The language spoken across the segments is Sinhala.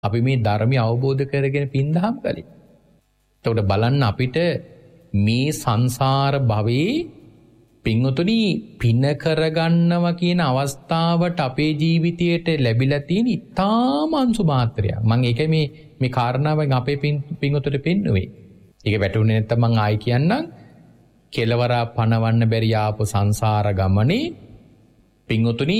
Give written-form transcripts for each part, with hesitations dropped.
අපි මේ ධර්මය අවබෝධ කරගෙන පින්දහම් කළේ. එතකොට බලන්න අපිට මේ සංසාර භවයේ පින්වතුනි පින කරගන්නවා කියන අවස්ථාවට අපේ ජීවිතයට ලැබිලා තියෙන ඉතාම අංශු මාත්‍රයක්. මම ඒක මේ කාරණාවෙන් අපේ පින්වතුන්ට පෙන්නුවේ. ඒක වැටුනේ නැත්නම් මම ආයි කියන්නම්. කෙලවර පණවන්න බැරි ආපු සංසාර ගමනේ පින්වතුනි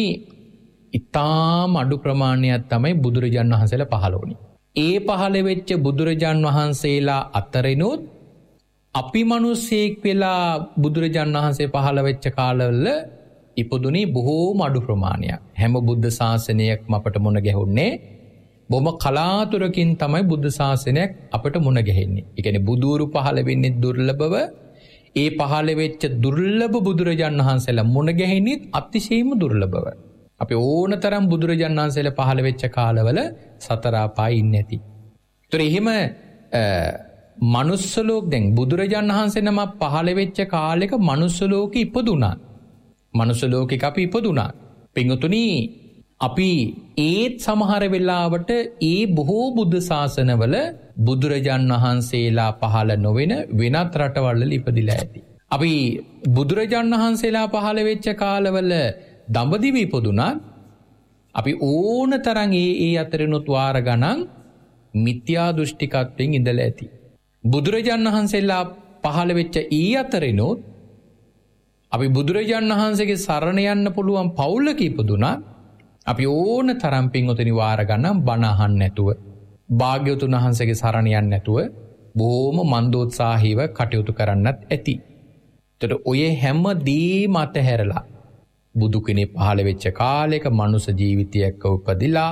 ඉතාම අඩු ප්‍රමාණයක් තමයි බුදුරජාණන් වහන්සේලා පහළ වුණේ. ඒ පහළ වෙච්ච බුදුරජාණන් වහන්සේලා අතරිනුත් අපි මිනිස්සෙක් වෙලා බුදුරජාණන් වහන්සේ පහළ වෙච්ච කාලවල ඉපදුනේ බොහෝම අඩු ප්‍රමාණයක්. හැම බුද්ධ ශාසනයක්ම අපට මුණ ගැහුන්නේ බොහොම කලාතුරකින් තමයි බුද්ධ ශාසනයක් අපට මුණ ගැහෙන්නේ. ඒ කියන්නේ බුදුරු පහළ වෙන්නේ දුර්ලභව. ඒ පහළ වෙච්ච දුර්ලභ බුදුරජාණන් වහන්සේලා මුණ ගැහෙන්නේ අතිශයින්ම දුර්ලභව. අපි ඕනතරම් බුදුරජාණන් වහන්සේලා පහළ වෙච්ච කාලවල සතර අපායේ ඉන්නේ නැති. ඒතර එහෙම මනුස්ස ලෝක දැන් බුදුරජාණන් වහන්සේ නම පහළ වෙච්ච කාලෙක මනුස්ස ලෝකෙ ඉපදුනා. මනුස්ස ලෝකෙක අපි ඉපදුනා. පින්වතුනි අපි ඒත් සමහර වෙලාවට ඒ බොහෝ බුද්ධ ශාසනවල බුදුරජාණන් වහන්සේලා පහළ නොවන වෙනත් රටවල් වල ඉපදිලා ඇති. අපි බුදුරජාණන් වහන්සේලා පහළ වෙච්ච කාලවල දඹදිව ඉපදුනා. අපි ඕනතරම් ඒ අතරිනුත් වාර ගණන් මිත්‍යා දෘෂ්ටිකත්වයෙන් ඉඳලා ඇති. බුදුරජාණන් වහන්සේලා පහළ වෙච්ච අතරිනුත් අපි බුදුරජාණන් වහන්සේගේ සරණ යන්න පුළුවන් පවුලක ඉපදුනා. අපි ඕන තරම් පින්වතුනි වාර ගණන් බණ අහන්න නැතුව භාග්‍යවතුන් වහන්සේගේ සරණ යන්න නැතුව බොහොම මන්දෝත්සාහීව කටයුතු කරන්නත් ඇති. ඒතර ඔය හැම දේම අතහැරලා බුදු කෙනෙක් පහළ වෙච්ච කාලයක මනුෂ්‍ය ජීවිතයක උපදිලා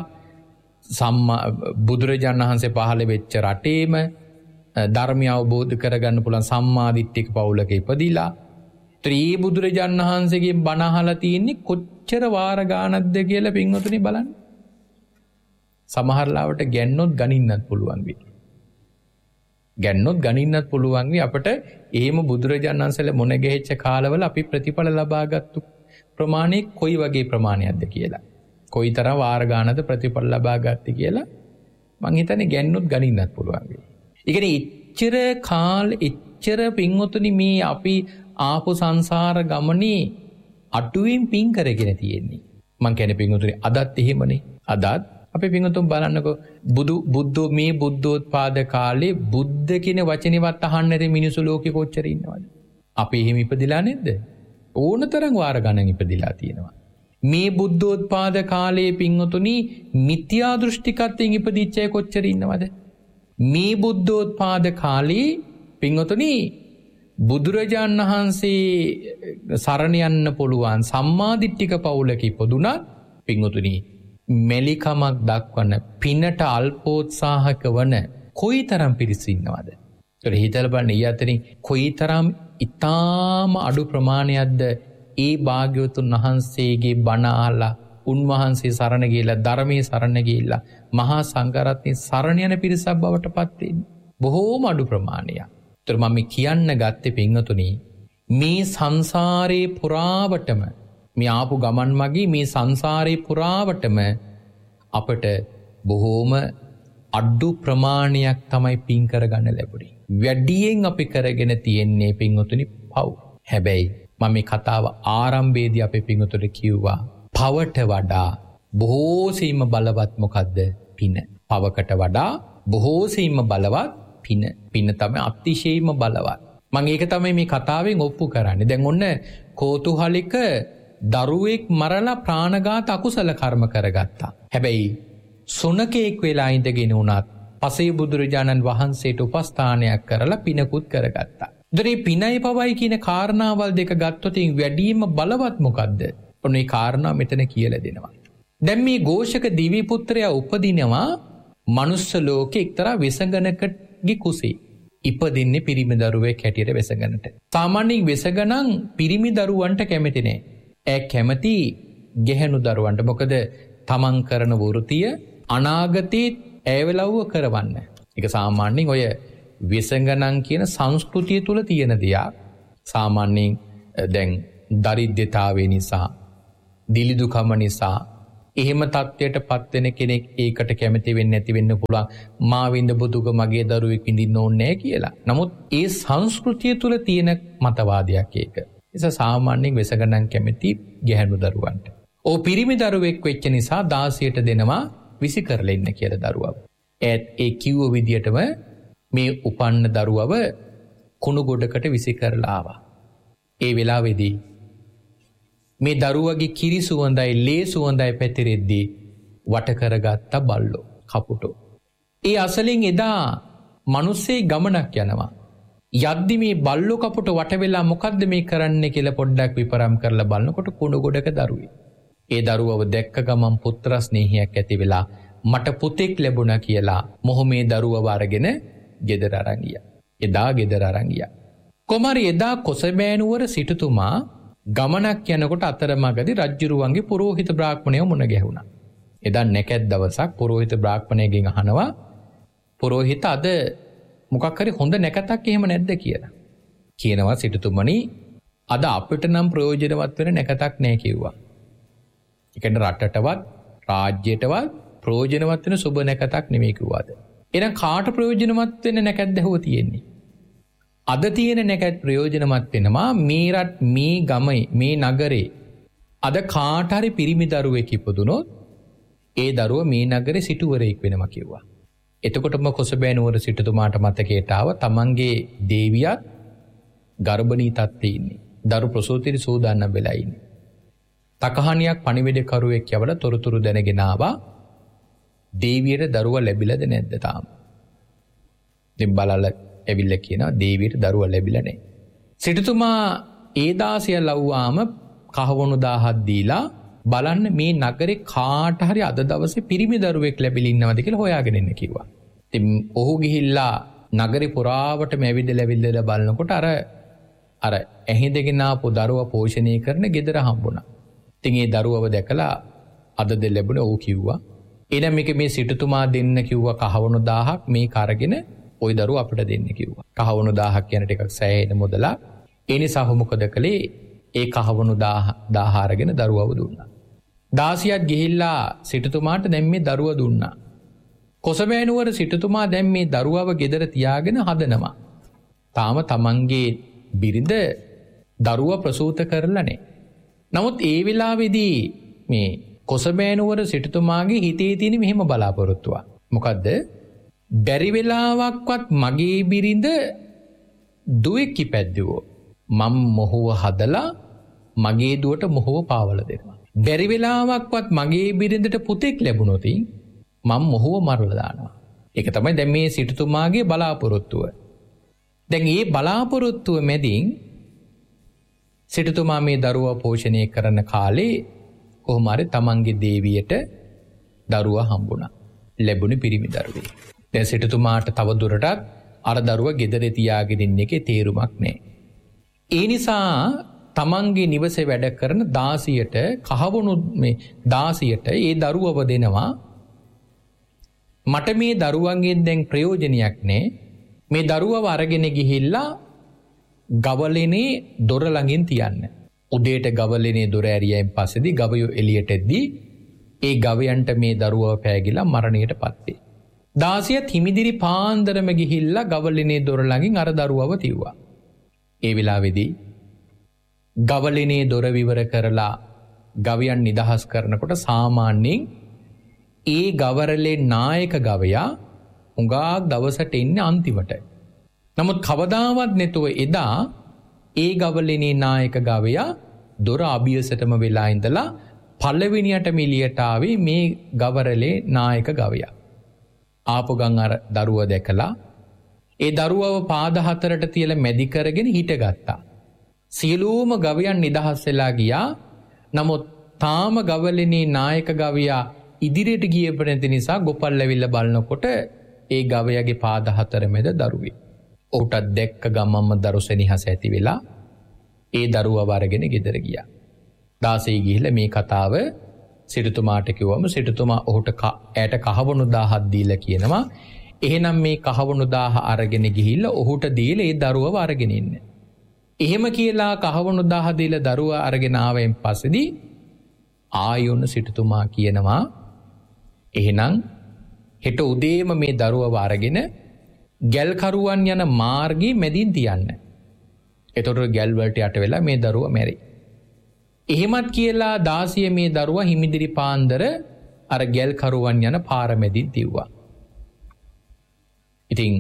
බුදුරජාණන් වහන්සේ පහළ වෙච්ච රටේම ධර්මය අවබෝධ කරගන්න පුළුවන් සම්මාදිට්ඨික පවුලක ඉපදිලා ත්‍රී බුදුරජාණන් වහන්සේගේ බණ අහලා තියෙන්නේ කොච්චර වාර ගානක්ද කියලා පින්වතුනි බලන්න. සමහර ලාවට ගැන්නොත් ගනින්නත් පුළුවන් වෙයි. ගැන්නොත් ගනින්නත් පුළුවන් වෙයි අපිට එහෙම බුදුරජාණන් වහන්සේලා මොන ගෙහෙච්ච කාලවල අපි ප්‍රතිඵල ලබාගත්තු ප්‍රමාණය කොයි වගේ ප්‍රමාණයක්ද කියලා. කොයිතරම් වාර ගානද ප්‍රතිඵල ලබාගත්තේ කියලා මං හිතන්නේ ගැන්නොත් ගනින්නත් පුළුවන් වෙයි. ඒ කියන්නේ එච්චර පින්වතුනි මේ අපි ආපු සංසාර ගමනේ අටුවෙන් පින් කරගෙන තියෙන්නේ. මං කියන්නේ පින්වතුනි අදත් එහෙමනේ. අදත් අපි පින්වතුන් බලන්නකෝ මේ බුද්ධෝත්පාද කාලේ බුද්ධ කියන වචනේවත් අහන්නේ නැති මිනිස්සු ලෝකෙ කොච්චර ඉන්නවද? අපි එහෙම ඉපදිලා නැද්ද? ඕනතරම් වාර ගණන් ඉපදිලා තියෙනවා. මේ බුද්ධෝත්පාද කාලයේ පින්වතුනි මිත්‍යා දෘෂ්ටිකත්වයෙන් ඉපදිච්ච අය කොච්චර ඉන්නවද? මේ බුද්ධෝත්පාද කාලේ පින්වතුනි බුදුරජාණන් වහන්සේ සරණ යන්න පුළුවන් සම්මාදිට්ඨික පවුලක ඉපදුණා පින්වතුනි මෙලිකමක් දක්වන පිනට අල්පෝත්සාහක වන කොයිතරම් පිරිස ඉන්නවද? ඒතර හිතලා බලන්න ඊ අතරින් කොයිතරම් ඊටාම අඩු ප්‍රමාණයක්ද ඒ භාග්‍යවතුන් වහන්සේගේ බණ අහලා උන්වහන්සේ සරණ ගිහිලා ධර්මයේ සරණ ගිහිලා මහා සංඝරත්නයේ සරණ යන පිරිසක් බවට පත් වෙන්නේ. බොහෝම අඩු ප්‍රමාණයක්. ඒතර මම කියන්න ගත්තේ පින්වතුනි මේ සංසාරේ පුරාවටම මේ ආපු ගමන් මගේ මේ සංසාරේ පුරාවටම අපට බොහෝම අඩු ප්‍රමාණයක් තමයි පින් කරගන්න ලැබුණේ. වැඩියෙන් අපි කරගෙන තියෙන්නේ පින්වතුනි පව්. හැබැයි මම මේ කතාව ආරම්භයේදී අපේ පින්වතුන්ට කිව්වා පවට වඩා බොහෝසීම බලවත් මොකද්ද? පින. පවකට වඩා බොහෝසීම බලවත් පින. පින තමයි අතිශයින්ම බලවත්. මම ඒක තමයි මේ කතාවෙන් ඔප්පු කරන්නේ. දැන් ඔන්න කෝතුහලික දරුවෙක් මරලා ප්‍රාණඝාත අකුසල කර්ම කරගත්තා. හැබැයි සුනකෙක් වෙලා ඉඳගෙන උනත් පසේ බුදුරජාණන් වහන්සේට උපස්ථානයක් කරලා පිනකුත් කරගත්තා. දරේ පිනයි පවයි කියන කාරණාවල් දෙක ගත්තොත් වැඩිම බලවත් මොකද්ද? ඔන්නේ කාරණා මෙතන කියලා දෙනවා. දැන් මේ ഘോഷක දිවි පුත්‍රයා උපදිනවා මනුස්ස ලෝකේ එක්තරා වෙසගණකගේ කුසේ. ඉපදින්නේ පිරිමි දරුවෙක් හැටියට වෙසගණට. සාමාන්‍යයෙන් වෙසගණන් පිරිමි දරුවන්ට කැමති නෑ. ඒ කැමති ගැහැණු දරුවන්ට. මොකද තමන් කරන වෘතිය අනාගතේ ඇවලව්ව කරවන්න. ඒක සාමාන්‍යයෙන් ඔය වෙසගණන් කියන සංස්කෘතිය තුල තියෙන දෙයක්. සාමාන්‍යයෙන් දැන් දරිද්‍රතාවය නිසා, දිලිදුකම නිසා, එහෙම තත්ත්වයට පත්වෙන කෙනෙක් ඒකට කැමති වෙන්නේ නැති වෙන්න පුළුවන්. මා විඳපු දුක මගේ දරුවෙක් විඳින්න ඕනේ නැහැ කියලා. නමුත් ඒ සංස්කෘතිය තුල තියෙන මතවාදයක් ඒක. නිසා සාමාන්‍යයෙන් වෙසගණන් කැමති ගැහැණු දරුවන්ට. පිරිමි දරුවෙක් වෙච්ච නිසා 16ට දෙනවා විසි කරලා ඉන්න කියලා දරුවව. ඒ කිව්ව විදියටම මේ උපන්න දරුවව කුණු ගොඩකට විසි කරලා ආවා. ඒ වෙලාවේදී මේ දරුවගේ කිරි සුවඳයි ලේ සුවඳයි පැතිරෙද්දී වට කරගත්ත බල්ලෝ කපුටෝ. ඒ අසලින් එදා මිනිස්සේ ගමනක් යනවා. යද්දි මේ බල්ලෝ කපුටෝ වට වෙලා මොකද්ද මේ කරන්නේ කියලා පොඩ්ඩක් විපරම් කරලා බලනකොට කුණු ගොඩක දරුවෙක්. ඒ දරුවව දැක්ක ගමන් පුත්‍ර ස්නේහයක් ඇති වෙලා මට පුතෙක් ලැබුණා කියලා මොහොමේ දරුවව අරගෙන ගෙදර අරන් ගියා. එදා ගෙදර අරන් ගියා. කොමාරි එදා කොසබෑනුවර සිටුතුමා ගමනක් යනකොට අතරමඟදී රජ්ජුරුවන්ගේ පුරෝහිත බ්‍රාහ්මණයෝ මුණ ගැහුණා. එදා නැකත් දවසක් පුරෝහිත බ්‍රාහ්මණයගෙන් අහනවා පුරෝහිත අද මොකක් හරි හොඳ නැකතක් එහෙම නැද්ද කියලා. කියනවා සිටුතුමනි අද අපිට නම් ප්‍රයෝජනවත් වෙන නැකතක් නැහැ කිව්වා. ඒ කියන්නේ රටටවත් රාජ්‍යයටවත් ප්‍රයෝජනවත් වෙන සුබ නැකතක් නෙමෙයි කිව්වාද. එහෙනම් කාට ප්‍රයෝජනවත් වෙන නැකත් දැහුව තියෙන්නේ? අද තියෙන නැකත් ප්‍රයෝජනවත් වෙනවා මේ රට මේ ගමේ මේ නගරේ අද කාට හරි පිරිමි දරුවෙක් ඉපදුනොත් ඒ දරුව මේ නගරේ සිටුවරයෙක් වෙනවා කිව්වා. එතකොටම කොසබෑනුවර සිටුතුමාට මතකයට ආව තමන්ගේ දේවියත් ගර්භණී තත්ත්වයේ ඉන්නේ. දරු ප්‍රසූතිරි සූදානම් වෙලා ඉන්නේ. තකහණියක් පණිවිඩකරුවෙක් යවලා තොරතුරු දැනගෙන ආවා දේවියට දරුවා ලැබිලාද නැද්ද තාම. ඉතින් බලලා ඇවිල්ලා කියනවා දේවියට දරුවා ලැබිලා නැහැ. සිටුතුමා ඒ 16 ලව්වාම කහවණු 1000ක් දීලා බලන්න මේ නගරේ කාට හරි අද දවසේ පිරිමි දරුවෙක් ලැබිලා ඉන්නවද කියලා හොයාගෙන ඉන්න කිව්වා. ඉතින් ඔහු ගිහිල්ලා නගරේ පුරාවටම ඇවිදලා බලනකොට අර ඇහිඳගෙන ආපු දරුවා පෝෂණය කරන ගෙදර හම්බුණා. ඉතින් ඒ දරුවව දැකලා අදද ලැබුණේ ඔහු කිව්වා. එහෙනම් මේක මේ සිටුතුමා දෙන්න කිව්වා කහවණු 1000ක් මේක අරගෙන ওই දරුවා අපිට දෙන්න කිව්වා. කහවණු 1000ක් කියන ටිකක් සෑහෙන මුදලක්. ඒ නිසා ඔහු මොකද කළේ? ඒ කහවණු 1000 අරගෙන දරුවව දුන්නා. 16ක් ගිහිල්ලා සිටුතුමාට දැන් මේ දරුවා දුන්නා. කොසබෑනුවර සිටුතුමා දැන් මේ දරුවව ගෙදර තියාගෙන හදනවා. තාම තමන්ගේ බිරිඳ දරුවා ප්‍රසූත කරලා නැහැ. නමුත් ඒ වෙලාවේදී මේ කොසබෑනුවර සිටුතුමාගේ හිතේ තියෙන මෙහෙම බලාපොරොත්තුවක්. මොකද්ද? බැරි වෙලාවක්වත් මගේ බිරිඳ දුවෙක් ඉපැද්දුවෝ මම මොහුව හදලා මගේ දුවට මොහුව පාවල දෙනවා. බැරි වෙලාවක්වත් මගේ බිරිඳට පුතෙක් ලැබුණොත් මම මොහුව මරලා දානවා. ඒක තමයි දැන් මේ සිටුතුමාගේ බලාපොරොත්තුව. දැන් මේ බලාපොරොත්තුව මැදින් සිටුතුමා මේ දරුවා පෝෂණය කරන කාලේ කොහොම හරි තමන්ගේ දේවියට දරුවා හම්බුණා. ලැබුණේ පිරිමි දරුවෙක්. දැන් සිටුතුමාට තව දුරටත් අර දරුවා ගෙදර තියාගෙන ඉන්න එකේ තේරුමක් නැහැ. ඒ නිසා තමන්ගේ නිවසේ වැඩ කරන 16ට කහවණු මේ 16ට ඒ දරුවව දෙනවා. මට මේ දරුවන්ගෙන් දැන් ප්‍රයෝජනයක් නැහැ. මේ දරුවව අරගෙන ගිහිල්ලා ගවලෙනේ දොර ළඟින් තියන්න. උදේට ගවලෙනේ දොර ඇරියයින් පස්සේදී ගවයෝ එළියට එද්දී ඒ ගවයන්ට මේ දරුවව පෑගිලා මරණයටපත් වේ. 16ත් හිමිදිරි පාන්දරම ගිහිල්ලා ගවලෙනේ දොර ළඟින් අර දරුවව තියුවා. ඒ වෙලාවේදී ගවලෙනේ දොර විවර කරලා ගවයන් නිදහස් කරනකොට සාමාන්‍යයෙන් ඒ ගවරලේ නායක ගවයා උඟාක් දවසට ඉන්නේ අන්තිමට. නමුත් කවදාවත් නැතුව එදා ඒ ගවලෙනේ නායක ගවයා දොර අභියසටම වෙලා ඉඳලා පළවෙනියට මිලියට ආවේ මේ ගවරලේ නායක ගවයා. ආපු ගන් අර දරුවා දැකලා ඒ දරුවව පාද හතරට තියලා මැදි කරගෙන හිටගත්තා. සියලුම ගවයන් නිදහස් වෙලා ගියා. නමුත් තාම ගවලෙනේ නායක ගවයා ඉදිරියට ගියපු නැති නිසා ගොපල් ඇවිල්ලා බලනකොට ඒ ගවයාගේ පාද හතර මැද දරුවෙක්. ඔහුටත් දැක්ක ගමම්ම දරුසෙනිහස ඇති වෙලා ඒ දරුවව අරගෙන ගෙදර ගියා. 16 ගිහිල්ලා මේ කතාව සිටුතුමාට කිව්වම සිටුතුමා ඔහුට ඈට කහවණු 1000ක් දීලා කියනවා එහෙනම් මේ කහවණු 1000 අරගෙන ගිහිල්ලා ඔහුට දීලා ඒ දරුවව අරගෙන ඉන්න. එහෙම කියලා කහවණු 1000 දීලා දරුවා අරගෙන ආවෙන් පස්සේදී ආයොන්න සිටුතුමා කියනවා එහෙනම් හෙට උදේම මේ දරුවව අරගෙන ගැල්කරුවන් යන මාර්ගයේ මැදින් තියන්න. එතකොට ගැල් වලට යට වෙලා මේ දරුවා මැරෙයි. එහෙමත් කියලා දාසිය මේ දරුවා හිමිදිරි පාන්දර අර ගැල්කරුවන් යන පාර මැදින් තිව්වා. ඉතින්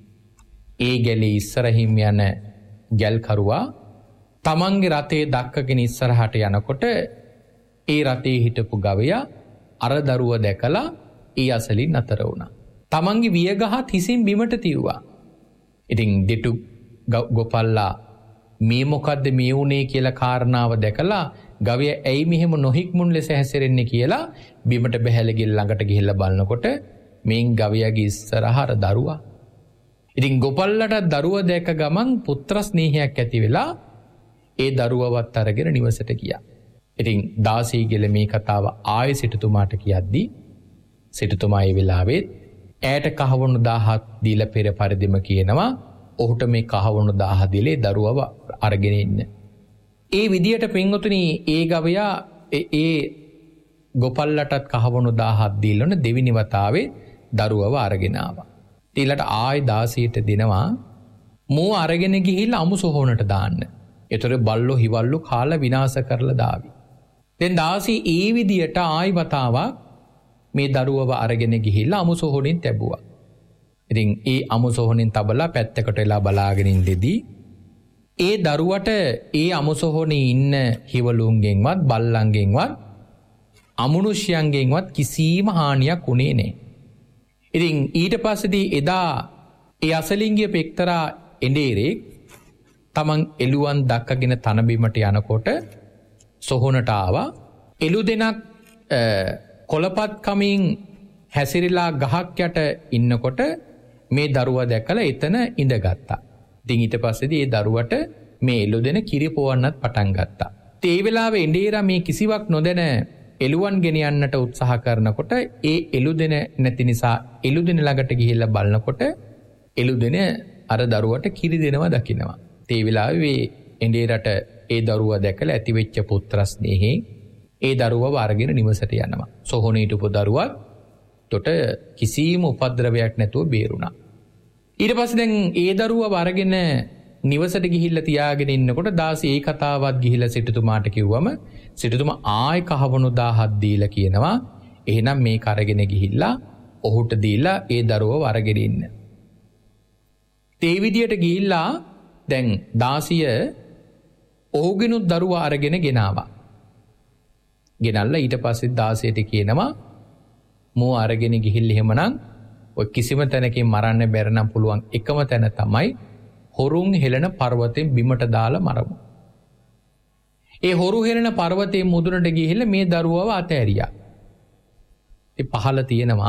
ඒ ගැලේ ඉස්සරහින් යන ගැල්කරුවා තමන්ගේ රතේ දක්කගෙන ඉස්සරහට යනකොට ඒ රතේ හිටපු ගවයා අර දරුව දැකලා ඒ අසලින් අතර වුණා. තමන්ගේ වියගහත් හිසින් බිමට තිව්වා. ඉතින් දෙටු ගොපල්ලා මේ මොකද්ද මේ වුනේ කියලා කාරණාව දැකලා ගවය ඇයි මෙහෙම නොහික්මුන් ලෙස හැසිරෙන්නේ කියලා බිමට බැහැලා ගිහින් ළඟට ගිහිල්ලා බලනකොට මේන් ගවයාගේ ඉස්සරහට දරුවා. ඉතින් ගොපල්ලට දරුව දැක ගමන් පුත්‍ර ස්නේහයක් ඇති වෙලා ඒ දරුවවත් අරගෙන නිවසට ගියා. ඉතින් දාසීගෙල මේ කතාව ආයෙ සිටුතුමාට කියද්දී සිටුතුමා ඒ වෙලාවේ ඈට කහවණු 1000ක් දීලා පෙර පරිදිම කියනවා ඔහුට මේ කහවණු 1000 දිලේ දරුවව අරගෙන ඉන්න. ඒ විදියට පින්වතුනි ඒ ගවයා ඒ ගොපල්ලටත් කහවණු 1000ක් දීලන දෙවිනි වතාවේ දරුවව අරගෙන ආවා. ඊළඟට ආයි දාසියට දෙනවා මෝ අරගෙන ගිහිල්ලා අමු සොහොනට දාන්න. ඒතර බල්ලෝ හිවල්ලෝ කාලා විනාශ කරලා දාවි. දැන් දාසි ඒ විදියට ආයි වතාවක් මේ දරුවව අරගෙන ගිහිල්ලා අමු සොහොනින් තැබුවා. ඉතින් ඒ අමු සොහොනින් තබලා පැත්තකට වෙලා බලාගෙන ඉඳෙදී ඒ දරුවට ඒ අමු සොහොනේ ඉන්න හිවලුන්ගෙන්වත් බල්ලන්ගෙන්වත් අමනුෂ්‍යයන්ගෙන්වත් කිසිම හානියක් උනේ නැහැ. ඉතින් ඊට පස්සේදී එදා ඒ අසලින්ගිය පෙක්තරා එඬේරේ තමන් එළුවන් දක්කගෙන තන බිමට යනකොට සොහොනට ආවා. එළු දෙනක් කොළපත් කමින් හැසිරලා ගහක් යට ඉන්නකොට මේ දරුවා දැකලා එතන ඉඳගත්තා. ඉතින් ඊට පස්සේදී ඒ දරුවට මේ එළු දෙන කිරි පොවන්නත් පටන් ගත්තා. ඒ වෙලාවේ එඬේරා මේ කිසිවක් නොදැන එළුවන් ගෙනියන්නට උත්සාහ කරනකොට ඒ එළු දෙන නැති නිසා එළු දෙන ළඟට ගිහිල්ලා බලනකොට එළු දෙන අර දරුවට කිරි දෙනවා දකිනවා. ඒ වෙලාවේ එඬේරට ඒ දරුවා දැකලා ඇතිවෙච්ච පුත්‍ර ස්නේහයෙන් ඒ දරුවව අරගෙන නිවසට යනවා. සොහොනේ හිටපු දරුවා තොට කිසිම උපද්‍රවයක් නැතුව බේරුණා. ඊට පස්සේ දැන් ඒ දරුවව අරගෙන නිවසට ගිහිල්ලා තියාගෙන ඉන්නකොට දාසි ඒ කතාවත් ගිහිල්ලා සිටුතුමාට කිව්වම සිටුතුමා ආයෙ කහවණු 1000ක් දීලා කියනවා එහෙනම් මේක අරගෙන ගිහිල්ලා ඔහුට දීලා ඒ දරුවව අරගෙන ඉන්න. ඒ විදියට ගිහිල්ලා දැන් දාසිය ඔහුගෙනුත් දරුවා අරගෙන ගෙනාවා. ගෙනල්ලා ඊට පස්සේ දාසියට කියනවා මෝ අරගෙන ගිහිල්ලා එහෙමනම් ඔය කිසිම තැනකින් මරන්න බැර නම් පුළුවන් එකම තැන තමයි හොරුන් හෙලන පර්වතයෙන් බිමට දාලා මරමු. ඒ හොරු හෙලන පර්වතයෙන් මුදුනට ගිහිල්ලා මේ දරුවව අතෑරියා. ඒ පහළ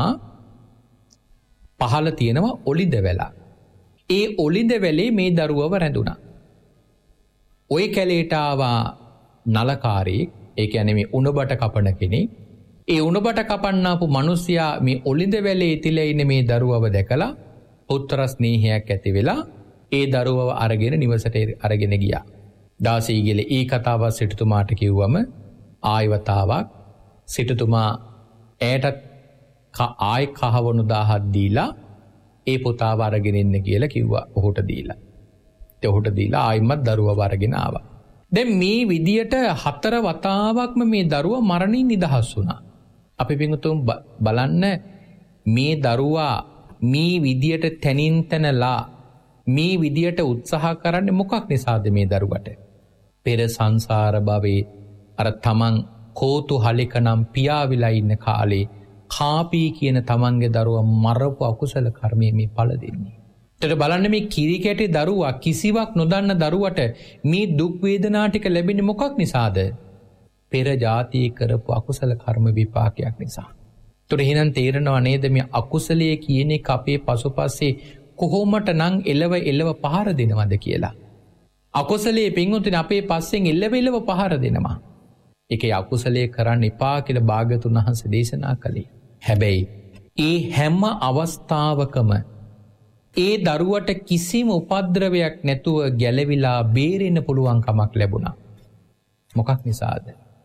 තියෙනවා ඔලිද වැලා. ඒ ඔලිද වැලේ මේ දරුවව රැඳුණා. ඔය කැලේට ආවා නලකාරයෙක්, ඒ කියන්නේ මේ උණබට කපන කෙනෙක්. ඒ උණබට කපන්නාපු මිනිසයා මේ ඔලිද වැලේ ඉතිලා ඉන්න මේ දරුවව දැකලා පුත්‍ර ස්නේහයක් ඇති වෙලා ඒ දරුවව අරගෙන නිවසට අරගෙන ගියා. දාසීගෙල ඒ කතාව සිටුතුමාට කිව්වම ආයවතාවක් සිටුතුමා ඇයටත් ආය කහවණු 1000ක් දීලා ඒ පුතාව අරගෙන ඉන්න කියලා කිව්වා ඔහුට දීලා. ඔහුට දීලා ආයිමත් දරුවව අරගෙන ආවා. දැන් මේ විදියට 4 වතාවක්ම මේ දරුවා මරණින් නිදහස් වුණා. අපි පිටුතුන් බලන්න මේ දරුවා මේ විදියට තනින් තනලා මේ විදියට උත්සාහ කරන්නේ මොකක් නිසාද මේ දරුවට? පෙර සංසාර භවයේ අර තමන් කෝතුහලිකනම් පියාවිලා ඉන්න කාලේ කාපී කියන තමන්ගේ දරුවා මරපු අකුසල කර්මයේ මේ ඵල දෙන්නේ. ඒතර බලන්න මේ කිරි කැටි දරුවා කිසිවක් නොදන්න දරුවට මේ දුක් වේදනා ටික ලැබෙන්නේ මොකක් නිසාද? පෙර ජාතිය කරපු අකුසල කර්ම විපාකයක් නිසා. ඒතර එහෙනම් තේරෙනව නේද මේ අකුසලයේ කියන එක අපේ පසුපස්සේ කොහොමට නම් එලව පහර දෙනවද කියලා. අකුසලයේ පින්වතුනි අපේ පස්සෙන් එලව පහර දෙනවා. ඒකේ අකුසලයේ කරන්න එපා කියලා භාග්‍යතුන් වහන්සේ දේශනා කළේ. හැබැයි ඒ හැම අවස්ථාවකම ඒ දරුවට කිසිම උපද්‍රවයක් නැතුව ගැලවිලා බේරෙන්න පුළුවන් කමක් ලැබුණා. මොකක් නිසාද?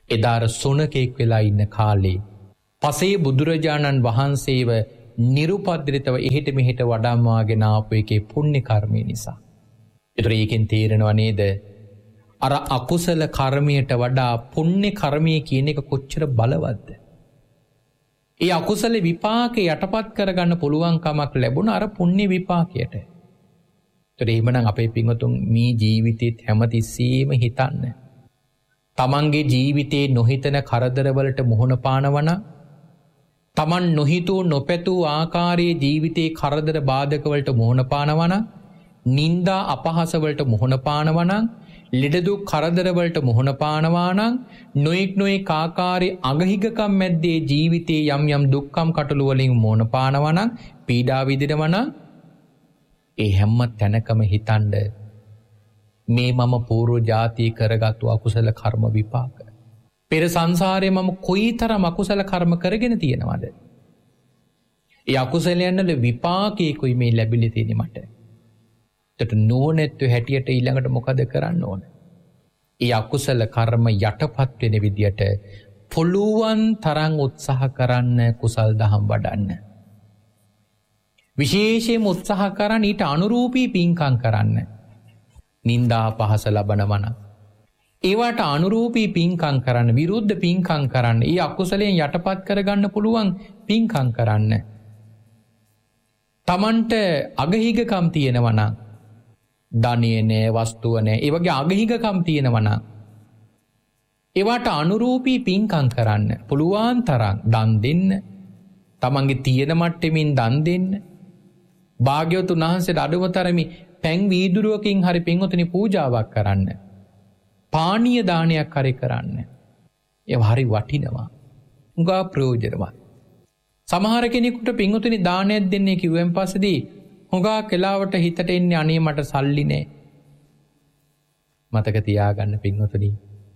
එදාර සොනකෙක් වෙලා ඉන්න කාලේ පසේ බුදුරජාණන් වහන්සේව නිරුපද්‍රිතව එහෙට මෙහෙට වඩම්වාගෙන ආපු එකේ පුණ්‍ය කර්මය නිසා. ඒතර ඒකෙන් තේරෙනව නේද? අර අකුසල කර්මයට වඩා පුණ්‍ය කර්මය කියන එක කොච්චර බලවත්ද? ඒ අකුසල විපාකේ යටපත් කරගන්න පුළුවන් කමක් ලැබුණ අර පුණ්‍ය විපාකයට. ඒතර එහෙමනම් අපේ පින්වතුන් මේ ජීවිතේත් හැමතිස්සෙම හිතන්න. තමන්ගේ ජීවිතේ නොහිතන කරදරවලට මුහුණ පානවන, තමන් නොහිතූ නොපැතූ ආකාරයේ ජීවිතේ කරදර බාධකවලට මුහුණ පානවන, නින්දා අපහාසවලට මුහුණ පානවන, ලෙඩ දුක් කරදරවලට මුහුණ පානවා නම්, නොඑක් ආකාරයේ අගහිගකම් මැද්දේ ජීවිතේ යම් යම් දුක්ඛම් කටළු වලින් මුහුණ පානවා නම්, පීඩා විඳිනවා නම්, ඒ හැම තැනකම හිතන්න මේ මම පූර්ව ජාතිය කරගත්තු අකුසල කර්ම විපාක. පෙර සංසාරයේ මම කොයිතරම් අකුසල කර්ම කරගෙන තියෙනවද? ඒ අකුසලයන් වල විපාකේකුයි මේ ලැබිලි තියෙන්නේ මට. ඒකට නෝනෙත්තු හැටියට ඊළඟට මොකද කරන්න ඕන? ඒ අකුසල කර්ම යටපත් වෙන විදියට පුළුවන් තරම් උත්සාහ කරන්න, කුසල් දහම් වඩන්න. විශේෂයෙන්ම උත්සාහ කරන්න ඊට අනුරූපී පින්කම් කරන්න. නින්දා පහස ලබනවන ඒවට අනුරූපී පින්කම් කරන්න, විරුද්ධ පින්කම් කරන්න, ඒ අකුසලයෙන් යටපත් කරගන්න පුළුවන් පින්කම් කරන්න. තමන්ට අගහිගකම් තියෙනවා නම්, ධනෙ නෑ, වස්තුව නෑ, ඒ වගේ අගහිගකම් තියෙනවා නම් ඒවට අනුරූපී පින්කම් කරන්න. පුළුවන් තරම් දන් දෙන්න, තමන්ගේ තියෙන මට්ටමින් දන් දෙන්න. භාග්‍යවතුන් වහන්සේට අඩුම තරමේ පැන් වීදුරුවකින් හරි පින්වතුනි පූජාවක් කරන්න. පානීය දානයක් හරි කරන්න. ඒවා හරි වටිනවා. උගා ප්‍රයෝජනවත්. සමහර කෙනෙකුට පින්වතුනි දානයක් දෙන්නේ කිව්වෙන් පස්සේදී හුඟා කෙලාවට හිතට එන්නේ අනේ මට සල්ලි නෑ. මතක තියාගන්න පින්වතුනි,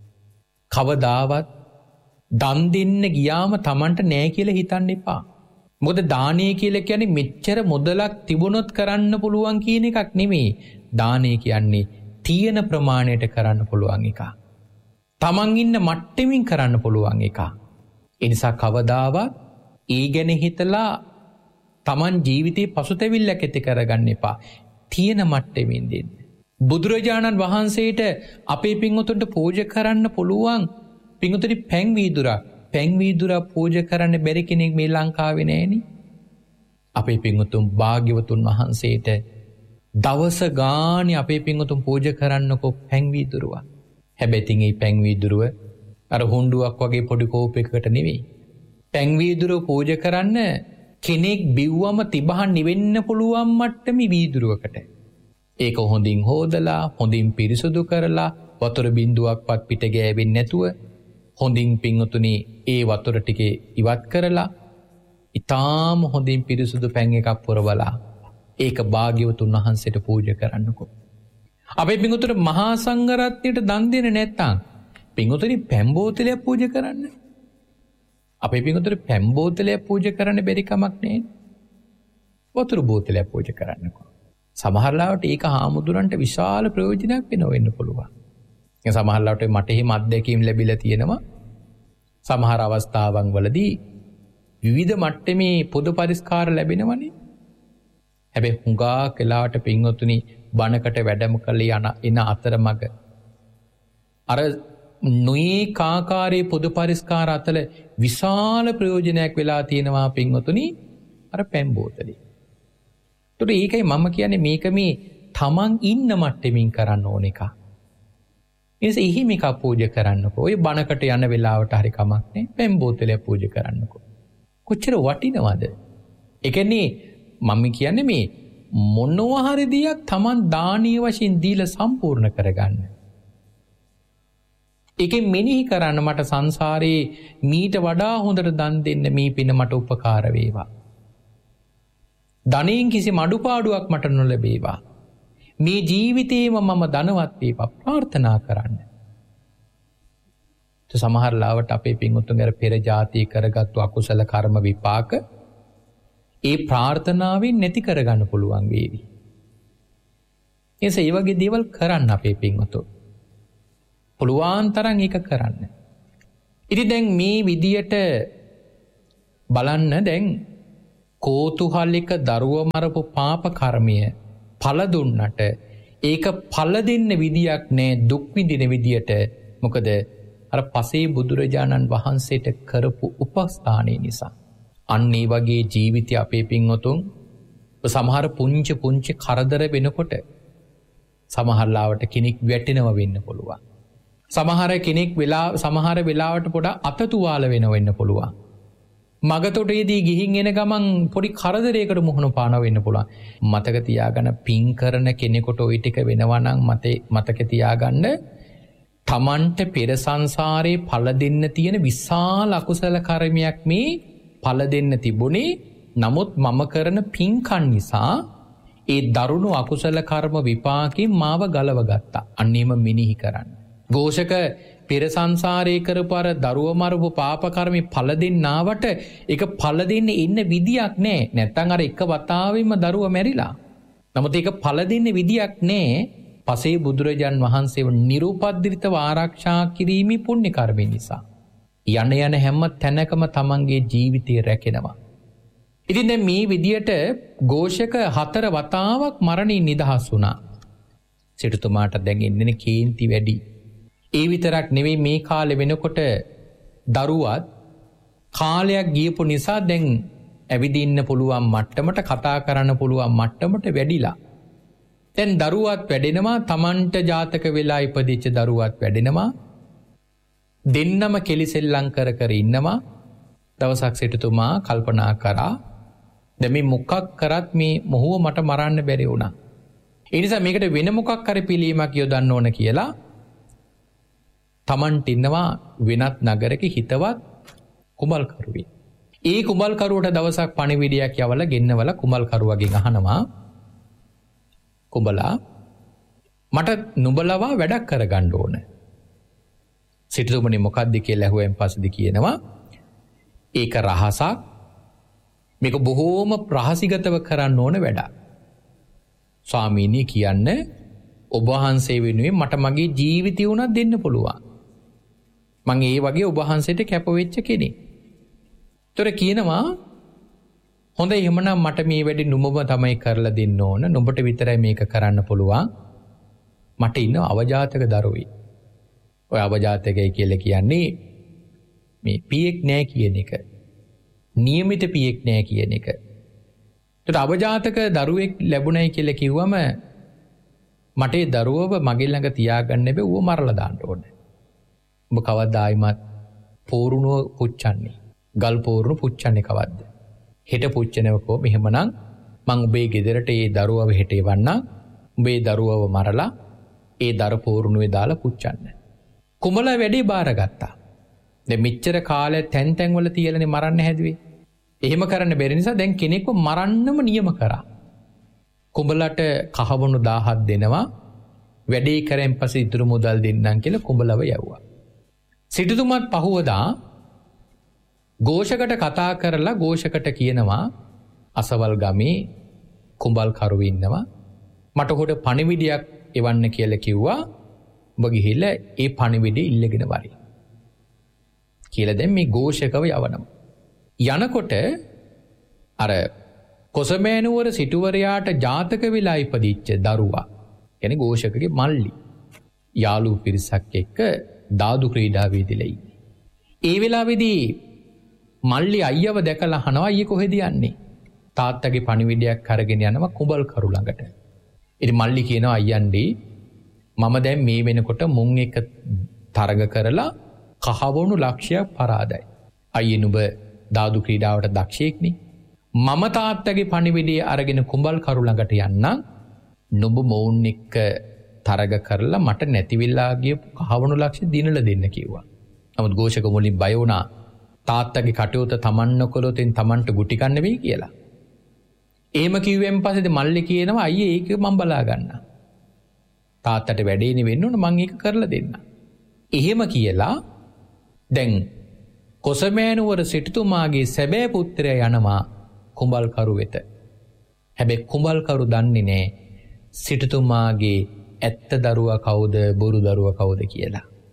කවදාවත් දන් දෙන්න ගියාම Tamanට නෑ කියලා හිතන්න එපා. මොකද දානය කියලා කියන්නේ මෙච්චර මුදලක් තිබුණොත් කරන්න පුළුවන් කියන එකක් නෙමෙයි. දානය කියන්නේ තියෙන ප්‍රමාණයට කරන්න පුළුවන් එකක්. Taman ඉන්න මට්ටමින් කරන්න පුළුවන් එකක්. ඒ නිසා කවදාවත් ඒ ගැන හිතලා Taman ජීවිතේ පසුතැවිල්ලක් ඇති කරගන්න එපා. තියෙන මට්ටමින් දෙන්න. බුදුරජාණන් වහන්සේට අපේ පින්වතුන්ට පූජා කරන්න පුළුවන් පින්වතුනි පැන් වීදුරා පූජා කරන්න බැරි කෙනෙක් මේ ලංකාවේ නෑනේ. අපේ පින්වතුන් භාග්‍යවතුන් වහන්සේට දවස ගානේ අපේ පින්වතුන් පූජා කරන්නකෝ පැන් වීදුරුව. හැබැයි තින් මේ පැන් වීදුරුව අර හුඬුවක් වගේ පොඩි කෝපයකට නෙවෙයි. පැන් වීදුරුව පූජා කරන්න කෙනෙක් බිව්වම තිබහන් නිවෙන්න පුළුවන් මට්ටමේ වීදුරුවකට. ඒක හොඳින් හොදලා, හොඳින් පිරිසුදු කරලා, වතුර බින්දුවක්වත් පිට ගෑවෙන්නේ නැතුව හොඳින් පින්වතුනි ඒ වතුර ටිකේ ඉවත් කරලා, ඊටාම හොඳින් පිරිසුදු පැන් එකක් පුරවලා ඒක භාග්‍යවතුන් වහන්සේට පූජා කරන්නකෝ. අපේ පින්වතුන්ට මහා සංඝරත්නයට දන් දෙන්නේ නැත්තම් පින්වතුනි පැන් බෝතලයක් පූජා කරන්න. අපේ පින්වතුන්ට පැන් බෝතලයක් පූජා කරන්න බැරි කමක් නෑ. වතුර බෝතලයක් පූජා කරන්නකෝ. සමහර ලාවට ඒක හාමුදුරන්ට විශාල ප්‍රයෝජනයක් වෙන්න පුළුවන්. සමහර ලාවට මට එහෙම අත්දැකීම් ලැබිලා තියෙනවා. සමහර අවස්ථාවන් වලදී විවිධ මට්ටමේ පොදු පරිස්කාර ලැබෙනවනේ. හැබැයි හුඟා කලාවට පින්වතුනි බණකට වැඩම කළේ එන අතරමඟ අර නොයේ කාකාරයේ පොදු පරිස්කාර අතර විශාල ප්‍රයෝජනයක් වෙලා තියෙනවා පින්වතුනි අර පැන් බෝතලේ. ඒතකොට ඒකයි මම කියන්නේ මේක මේ තමන් ඉන්න මට්ටමින් කරන්න ඕන එක. එනිසා එහෙම එකක් පූජා කරන්නකෝ. ඔය බණකට යන වෙලාවට හරි කමක් නැහැ. පැන් බෝතලයක් පූජා කරන්නකෝ. කොච්චර වටිනවද? ඒ කියන්නේ මම කියන්නේ මේ මොනවා හරි දෙයක් Taman දානීය වශයෙන් දීලා සම්පූර්ණ කරගන්න. ඒකෙන් මෙනෙහි කරන්න මට සංසාරේ මීට වඩා හොඳට දන් දෙන්න මේ පින මට උපකාර වේවා. ධනෙන් කිසි අඩුපාඩුවක් මට නොලැබේවා. මේ ජීවිතේම මම ධනවත් වේවා ප්‍රාර්ථනා කරන්න. සමහර ලාවට අපේ පින්වතුන්ගේ පෙර ජාතිය කරගත්තු අකුසල කර්ම විපාක ඒ ප්‍රාර්ථනාවෙන් නැති කරගන්න පුළුවන් වේවි. ඒ වගේ දේවල් කරන්න අපේ පින්වතුන්. පුළුවන් තරම් ඒක කරන්න. ඉතින් දැන් මේ විදියට බලන්න දැන් කෝතුහලික දරුව මරපු පාප කර්මය ඵල දුන්නට ඒක ඵල දෙන්න විදියක් නෑ දුක් විඳින විදියට. මොකද අර පසේ බුදුරජාණන් වහන්සේට කරපු උපස්ථානයේ නිසා. අන්න ඒ වගේ ජීවිතය අපේ පින්වතුන් සමහර පුංචි කරදර වෙනකොට සමහරලාවට කෙනෙක් වැටෙනව වෙන්න පුළුවන්. සමහර වෙලාවට පොඩ අතතුවාල වෙන්න පුළුවන්. මගතොටේදී ගිහින් එන ගමන් පොඩි කරදරයකට මුහුණ පාන වෙන්න පුළුවන්. මතක තියාගන්න පින් කරන කෙනෙකුට ওই ටික වෙනවා නම් මතක තියාගන්න තමන්ට පෙර සංසාරේ ඵල දෙන්න තියෙන විශාල අකුසල කර්මයක් මේ ඵල දෙන්න තිබුණේ. නමුත් මම කරන පින්කම් නිසා ඒ දරුණු අකුසල කර්ම විපාකෙන් මාව ගලව ගත්තා. අන්නේම මිනිහි කරන්න. ഘോഷක පෙර සංසාරේ කරපු අර දරුව මරපු පාප කර්මේ ඵල දෙන්නාවට ඒක ඵල දෙන්න ඉන්න විදියක් නැහැ. නැත්තම් අර එක වතාවෙම දරුව මැරිලා. නමුත් ඒක ඵල දෙන්න විදියක් නැහැ. පසේ බුදුරජාන් වහන්සේව නිරුපද්‍රිතව ආරක්ෂා කිරීමේ පුණ්‍ය කර්මය නිසා. යන හැම තැනකම තමන්ගේ ජීවිතය රැකෙනවා. ඉතින් දැන් මේ විදියට ഘോഷක 4 වතාවක් මරණින් නිදහස් වුණා. සිටුතුමාට දැන් එන්නේ කේන්ති වැඩි. ඒ විතරක් නෙවෙයි මේ කාලේ වෙනකොට දරුවත් කාලයක් ගියපු නිසා දැන් ඇවිදින්න පුළුවන් මට්ටමට කතා කරන්න පුළුවන් මට්ටමට වැඩිලා. දැන් දරුවත් වැඩෙනවා තමන්ට ජාතක වෙලා ඉපදිච්ච දරුවත් වැඩෙනවා. දෙන්නම කෙලිසෙල්ලම් කර ඉන්නවා. දවසක් සිටුතුමා කල්පනා කරා දැන් මේ මොකක් කරත් මේ මොහුව මට මරන්න බැරි වුණා. ඒ නිසා මේකට වෙන මොකක් හරි පිළීමක් යොදන්න ඕන කියලා තමන්ට ඉන්නවා වෙනත් නගරක හිතවත් කුඹල්කරුවෙක්. ඒ කුඹල්කරුවට දවසක් පණිවිඩයක් යවලා ගෙන්නවලා කුඹල්කරුවගෙන් අහනවා කුඹලා මට නුඹලවා වැඩක් කරගන්න ඕන. සිටුතුමනි මොකක්ද කියලා ඇහුවෙන් පස්සේ කියනවා ඒක රහසක්. මේක බොහෝම රහසිගතව කරන්න ඕන වැඩක්. ස්වාමීනි කියන්න ඔබ වහන්සේ වෙනුවෙන් මට මගේ ජීවිතය උනත් දෙන්න පුළුවන්. මම ඒ වගේ ඔබ වහන්සේට කැප වෙච්ච කෙනෙක්. ඒතර කියනවා හොඳයි එහෙමනම් මට මේ වැඩි නුඹම තමයි කරලා දෙන්න ඕන. නුඹට විතරයි මේක කරන්න පුළුවන්. මට ඉන්න අවජාතක දරුවෙක්. ඔය අවජාතකයි කියලා කියන්නේ මේ පියෙක් නෑ කියන එක. නියමිත පියෙක් නෑ කියන එක. ඒත් අවජාතක දරුවෙක් ලැබුණයි කියලා කිව්වම මට ඒ දරුවව මගේ ළඟ තියාගන්න බෑ. ඌව මරලා දාන්න ඕනේ. ඔබ කවදායිමත් පෝරුණුව පුච්චන්නේ. ගල් පෝරුණු පුච්චන්නේ කවද්ද? හෙට පුච්චනවකෝ මෙහෙමනම් මං ඔබේ ගෙදරට ඒ දරුවව හෙට එවන්නම්. ඔබේ දරුවව මරලා ඒ දර පෝරුණුවේ දාලා පුච්චන්න. කුඹලා වැඩේ බාරගත්තා. දැන් මෙච්චර කාලය තැන් වල තියලානේ මරන්න හැදුවේ. එහෙම කරන්න බැරි නිසා දැන් කෙනෙක්ව මරන්නම නියම කරා. කුඹලට කහවණු 1000ක් දෙනවා. වැඩේ කරෙන් පස්සේ ඉතුරු මුදල් දෙන්නම් කියලා කුඹලව යවුවා. සිටුතුමත් පහුවදා ഘോഷකට කතා කරලා ഘോഷකට කියනවා අසවල් ගමේ කුඹල් කරුව ඉන්නවා. මට හොඩ පණිවිඩයක් එවන්න කියලා කිව්වා. ඔබ ගිහිල්ලා ඒ පණිවිඩය ඉල්ලගෙන වරි. කියලා දැන් මේ ഘോഷකව යවනවා. යනකොට අර කොසමෑනුවර සිටුවරයාට ජාතක වෙලා ඉපදිච්ච දරුවා කියන්නේ ഘോഷකගේ මල්ලි යාළු පිරිසක් එක්ක දාදු ක්‍රීඩාවේදීලා ඉන්නේ. ඒ වෙලාවේදී මල්ලි අයියව දැකලා අහනවා අයියේ කොහෙද යන්නේ? තාත්තගේ පණිවිඩයක් අරගෙන යනවා කුඹල් කරු ළඟට. ඉතින් මල්ලි කියනවා අයියන්ඩි මම දැන් මේ වෙනකොට මුං එක තරග කරලා කහවණු ලක්ෂයක් පරාදයි. අයියේ නුඹ දාදු ක්‍රීඩාවට දක්ෂයෙක්නේ. මම තාත්තගේ පණිවිඩය අරගෙන කුඹල් කරු ළඟට යන්නම්. නුඹ මොවුන් එක්ක තරග කරලා මට නැති වෙලා ගියපු කහවණු ලක්ෂ දිනලා දෙන්න කිව්වා. නමුත් ഘോഷක මුලින් බය වුණා. තාත්තගේ කටයුත්ත තමන් නොකළොත් තමන්ට ගුටි කන්න වෙයි කියලා. එහෙම කිව්වෙන් පස්සේ මල්ලි කියනවා අයියේ ඒක මම බලා ගන්නම්. තාත්තට වැඩේනේ වෙන්න ඕන මම ඒක කරලා දෙන්න. එහෙම කියලා දැන් කොසමෑනුවර සිටුතුමාගේ සැබෑ පුත්‍රයා යනවා කුඹල්කරු වෙත. හැබැයි කුඹල්කරු දන්නේ නෑ සිටුතුමාගේ ඇත්ත දරුවා කවුද බොරු දරුවා කවුද කියලා.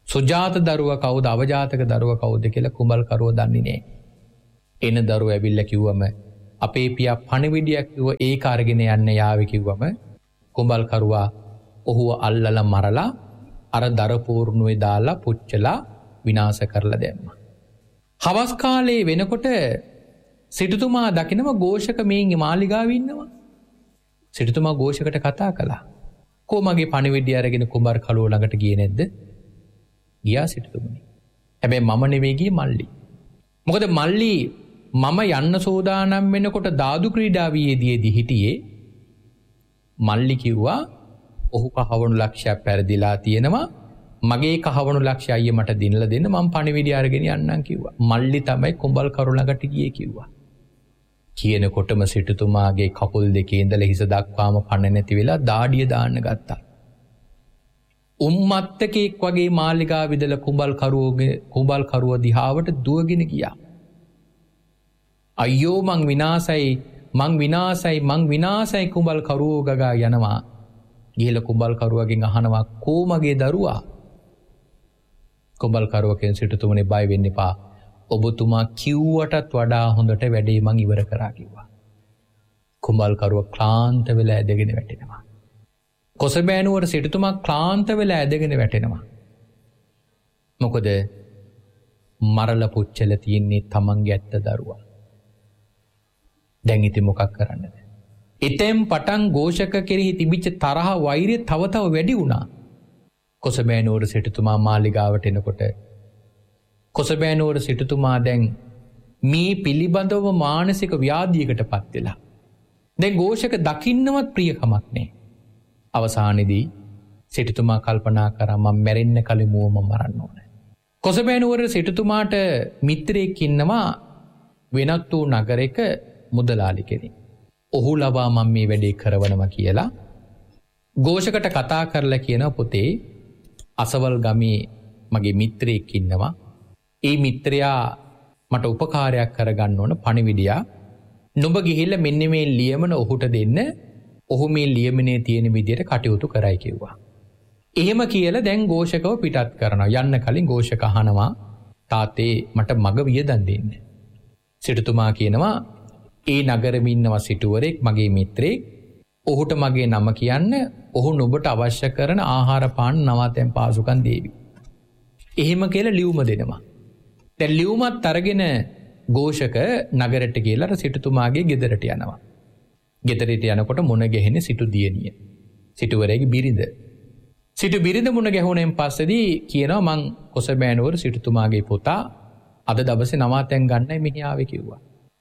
සුජාත දරුවා කවුද අවජාතක දරුවා කවුද කියලා කුඹල්කරුවෝ දන්නේ නැහැ. එන දරුවා ඇවිල්ලා කිව්වම අපේ පියා පණිවිඩයක් කිව්ව ඒක අරගෙන යන්න යාවේ කිව්වම කුඹල්කරුවා ඔහුව අල්ලලා මරලා අර දර පූර්ණුවේ දාලා පුච්චලා විනාශ කරලා දැම්මා. හවස් කාලේ වෙනකොට සිටුතුමා දකිනව ഘോഷක මේන්ගේ මාලිගාවේ ඉන්නවා. සිටුතුමා ഘോഷකට කතා කළා. "කො මගේ පණිවිඩය අරගෙන කුඹල්කරුවෝ ළඟට ගියේ නැද්ද?" "ගියා සිටුතුමනි. හැබැයි මම නෙවෙයි ගියේ මල්ලි." "මොකද මල්ලි මම යන්න සෝදානම් වෙනකොට දාදු ක්‍රීඩාවියේදී හිටියේ." මල්ලි කිව්වා ඔහු කහවණු ලක්ෂයක් පෙරදිලා තියෙනවා. මගේ කහවණු ලක්ෂය අයියේ මට දිනලා දෙන්න මම පණිවිඩය අරගෙන යන්නම් කිව්වා. මල්ලි තමයි කුඹල්කරුවෝ ළඟට ගියේ කිව්වා. කියනකොටම සිටුතුමාගේ කකුල් දෙකේ ඉඳලා හිස දක්වාම පණ නැති වෙලා දාඩිය දාන්න ගත්තා. උම්මත්තකෙක් වගේ මාලිගාව විදලා කුඹල්කරුවෝ දිහාවට දුවගෙන ගියා. "අයියෝ මං විනාසයි කුඹල්කරුවෝ ගගා යනවා." ගිහලා කුඹල්කරුවගෙන් අහනවා "කෝ මගේ දරුවා?" කුඹල්කරුවගෙන් සිටුතුමනි බය වෙන්න එපා. ඔබතුමා කිව්වටත් වඩා හොඳට වැඩේ මං ඉවර කරා කිව්වා. කුඹල්කරුවා ක්ලාන්ත වෙලා ඇදගෙන වැටෙනවා. කොසබෑනුවර සිටුතුමා ක්ලාන්ත වෙලා ඇදගෙන වැටෙනවා. මොකද මරලා පුච්චලා තියෙන්නේ තමන්ගේ ඇත්ත දරුවා. දැන් ඉතින් මොකක් කරන්නද? එතෙන් පටන් ഘോഷක කෙරෙහි තිබිච්ච තරහ වෛරය තව වැඩි වුණා. කොසබෑනුවර සිටුතුමා මාලිගාවට එනකොට කොසබෑනුවර සිටුතුමා දැන් මේ පිළිබඳව මානසික ව්‍යාධියකට පත් වෙලා. දැන් ഘോഷක දකින්නවත් ප්‍රියකමක් නැහැ. අවසානයේදී සිටුතුමා කල්පනා කරා මම මැරෙන්න කලින් මුවම මරන්න ඕනේ. කොසබෑනුවර සිටුතුමාට මිත්‍රයෙක් ඉන්නවා වෙනත් වූ නගරයක මුදලාලි කෙනෙක්. ඔහු ලබා මම මේ වැඩේ කරවනවා කියලා ഘോഷකට කතා කරලා කියනවා "පුතේ අසවල් ගමේ මගේ මිත්‍රයෙක් ඉන්නවා. ඒ මිත්‍රයා මට උපකාරයක් කරගන්න ඕන පණිවිඩයක්. නුඹ ගිහිල්ලා මෙන්න මේ ලියමන ඔහුට දෙන්න. ඔහු මේ ලියමනේ තියෙන විදිහට කටයුතු කරයි" කිව්වා. එහෙම කියලා දැන් ഘോഷකව පිටත් කරනවා. යන්න කලින් ഘോഷක අහනවා "තාත්තේ මට මග වියදම් දෙන්න." සිටුතුමා කියනවා "ඒ නගරෙම ඉන්නවා සිටුවරෙක් මගේ මිත්‍රයෙක්. ඔහුට මගේ නම කියන්න. ඔහු නුඹට අවශ්‍ය කරන ආහාර පාන නවාතැන් පාසුකම් දේවි." එහෙම කියලා ලියුම දෙනවා. දැන් ලියුමත් අරගෙන ഘോഷක නගරයට ගිහලා සිටුතුමාගේ ගෙදරට යනවා. ගෙදරට යනකොට මුණ ගැහෙන්නේ සිටු දියණිය. සිටුවරයාගේ බිරිඳ. සිටු බිරිඳ මුණ ගැහුණෙන් පස්සේදී කියනවා "මං කොසබෑනුවර සිටුතුමාගේ පුතා අද දවසේ නවාතැන් ගන්නයි මෙහි ආවේ" කිව්වා.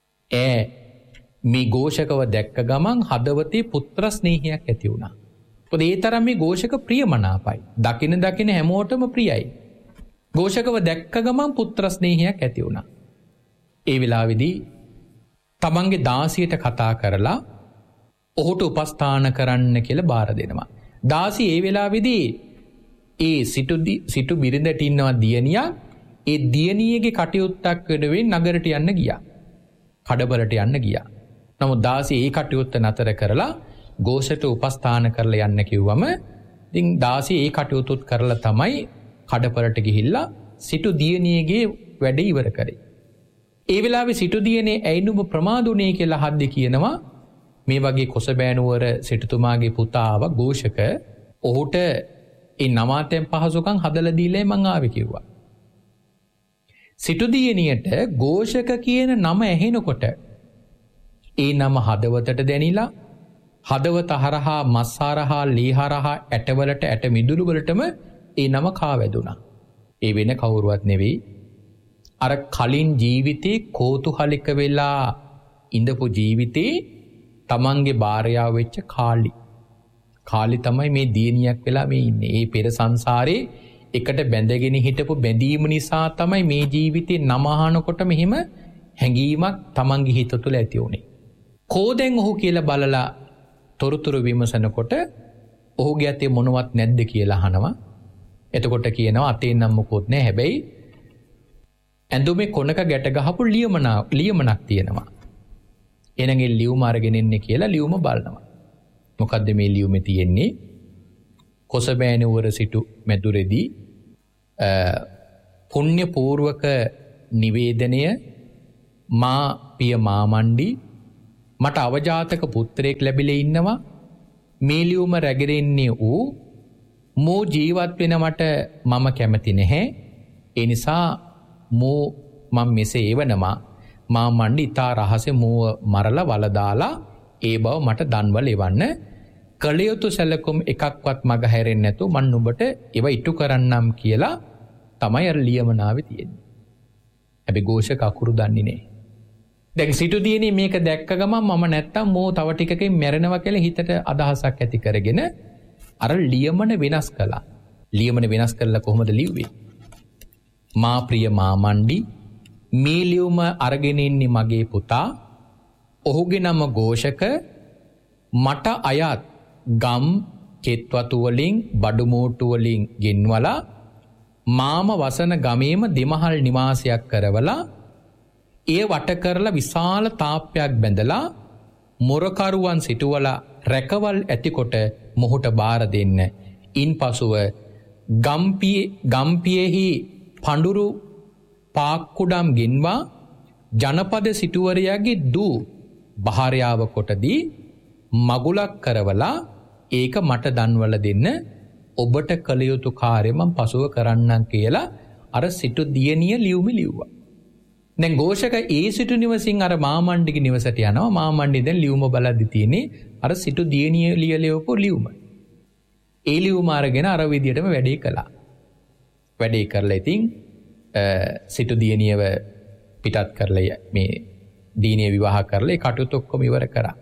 මේ ഘോഷකව දැක්ක ගමන් හදවතේ පුත්‍ර ස්නේහයක් ඇති වුණා. මොකද ඒ තරම් මේ ഘോഷක ප්‍රියමනාපයි. දකින හැමෝටම ප්‍රියයි. ഘോഷකව දැක්ක ගමන් පුත්‍ර ස්නේහයක් ඇති වුණා. ඒ වෙලාවේදී තමන්ගේ දාසියට කතා කරලා ඔහුට උපස්ථාන කරන්න කියලා බාර දෙනවා. දාසි ඒ වෙලාවේදී ඒ සිටු බිරිඳට ඉන්නවා දියණියක්. ඒ දියණියගේ කටයුත්තක් වෙනුවෙන් නගරට යන්න ගියා. කඩබලට යන්න ගියා. නමුත් දාසි ඒ කටයුත්ත නතර කරලා ഘോഷට උපස්ථාන කරලා යන්න කිව්වම ඉතින් දාසි ඒ කටයුතුත් කරලා තමයි කඩපලට ගිහිල්ලා සිටු දියණියගේ වැඩ ඉවර කරේ. ඒ වෙලාවේ සිටු දියණිය "ඇයි නුඹ ප්‍රමාදුනේ" කියලා හද්දි කියනවා මේ වගේ කොසබෑනුවර සිටුතුමාගේ පුතා ආව ഘോഷක ඔහුට ඒ නවාතැන් පහසුකම් හදලා දීලා මං ආවේ කිව්වා. සිටු දියණියට ഘോഷක කියන නම ඇහෙනකොට ඒ නම හදවතට දැනිලා හදවත හරහා මස් හරහා ලී හරහා ඇටවලට ඇට මිදුළු වලටම ඒ නම කාවැදුණා. ඒ වෙන කවුරුවත් නෙවෙයි අර කලින් ජීවිතේ කෝතුහලික වෙලා ඉඳපු ජීවිතේ තමන්ගේ භාර්යාව වෙච්ච කාලි. කාලි තමයි මේ දියණියක් වෙලා මේ ඉන්නේ. ඒ පෙර සංසාරේ එකට බැඳගෙන හිටපු බැඳීම නිසා තමයි මේ ජීවිතේ නම අහනකොට මෙහෙම හැඟීමක් තමන්ගේ හිත තුළ ඇති වුනේ. කෝදෙන් ඔහු කියලා බලලා තොරතුරු විමසනකොට ඔහුගේ අතේ මොනවත් නැද්ද කියලා අහනවා. එතකොට කියනවා අතේ නම් මොකොත් නැහැ. හැබැයි ඇඳුමේ කොනක ගැට ගහපු ලියමනක් තියෙනවා. එනගේ ලියුම අරගෙන ඉන්නේ කියලා ලියුම බලනවා. මොකද්ද මේ ලියුමේ තියෙන්නේ? කොසබෑනුවර සිටු මැදුරේදී පුණ්‍ය පූර්වක නිවේදනය මා පිය මාමණ්ඩි මට අවජාතක පුත්‍රයෙක් ලැබිලා ඉන්නවා මේ ලියුම රැගෙන්නේ වූ මෝ ජීවත් වෙන මට මම කැමති නැහැ ඒ නිසා මෝ මම මෙසේ එවනවා මාමණ්ඩි ඊතා රහසේ මෝව මරලා වල දාලා ඒ බව මට දන්වල එවන්න කලියුතු සැලකුම් එකක්වත් මග හැරෙන්නේ නැතු මන් නුඹට ඒව ඉටු කරන්නම් කියලා තමයි අර ලියමනාවේ තියෙන්නේ. හැබැයි ഘോഷක අකුරු දන්නේ නැහැ. දැන් සිටු දියණිය මේක දැක්ක ගමන් මම නැත්තම් මෝ තව ටිකකින් මැරෙනවා කියලා හිතට අදහසක් ඇති කරගෙන අර ලියමන වෙනස් කළා. ලියමන වෙනස් කළා කොහොමද ලිව්වේ? මා ප්‍රිය මාමණ්ඩි මේ ලියුම අරගෙන ඉන්නේ මගේ පුතා. ඔහුගේ නම ഘോഷක මට අයත් ගම් කෙත්වතු වලින් බඩු මෝට්ටු වලින් ගෙන්වලා මාම වසන ගමේම දෙමහල් නිවාසයක් කරවලා ඒ වට කරලා විශාල තාප්පයක් බැඳලා මොරකරුවන් සිටුවලා රැකවල් ඇතිකොට මොහුට බාර දෙන්න. ඉන්පසුව ගම්පියෙහි පඳුරු පාක්කුඩම් ගෙන්වා ජනපද සිටුවරයාගේ දූ භාර්යාව කොටදී මගුලක් කරවලා ඒක මට දන්වල දෙන්න ඔබට කළ යුතු කාර්යය මම පසුව කරන්නම් කියලා අර සිටු දියණිය ලියුම ලිව්වා. දැන් ഘോഷක ඒ සිටු නිවසින් අර මාමණ්ඩිගේ නිවසට යනවා. මාමණ්ඩි දැන් ලියුම බලද්දි තියෙන්නේ අර සිටු දියණිය ලියලෙවපු ලියුම. ඒ ලියුම අරගෙන අර විදියටම වැඩේ කළා. වැඩේ කරලා ඉතින් සිටු දියණියව පිටත් කරලා මේ දීනිය විවාහ කරලා ඒ කටයුතු ඔක්කොම ඉවර කරා.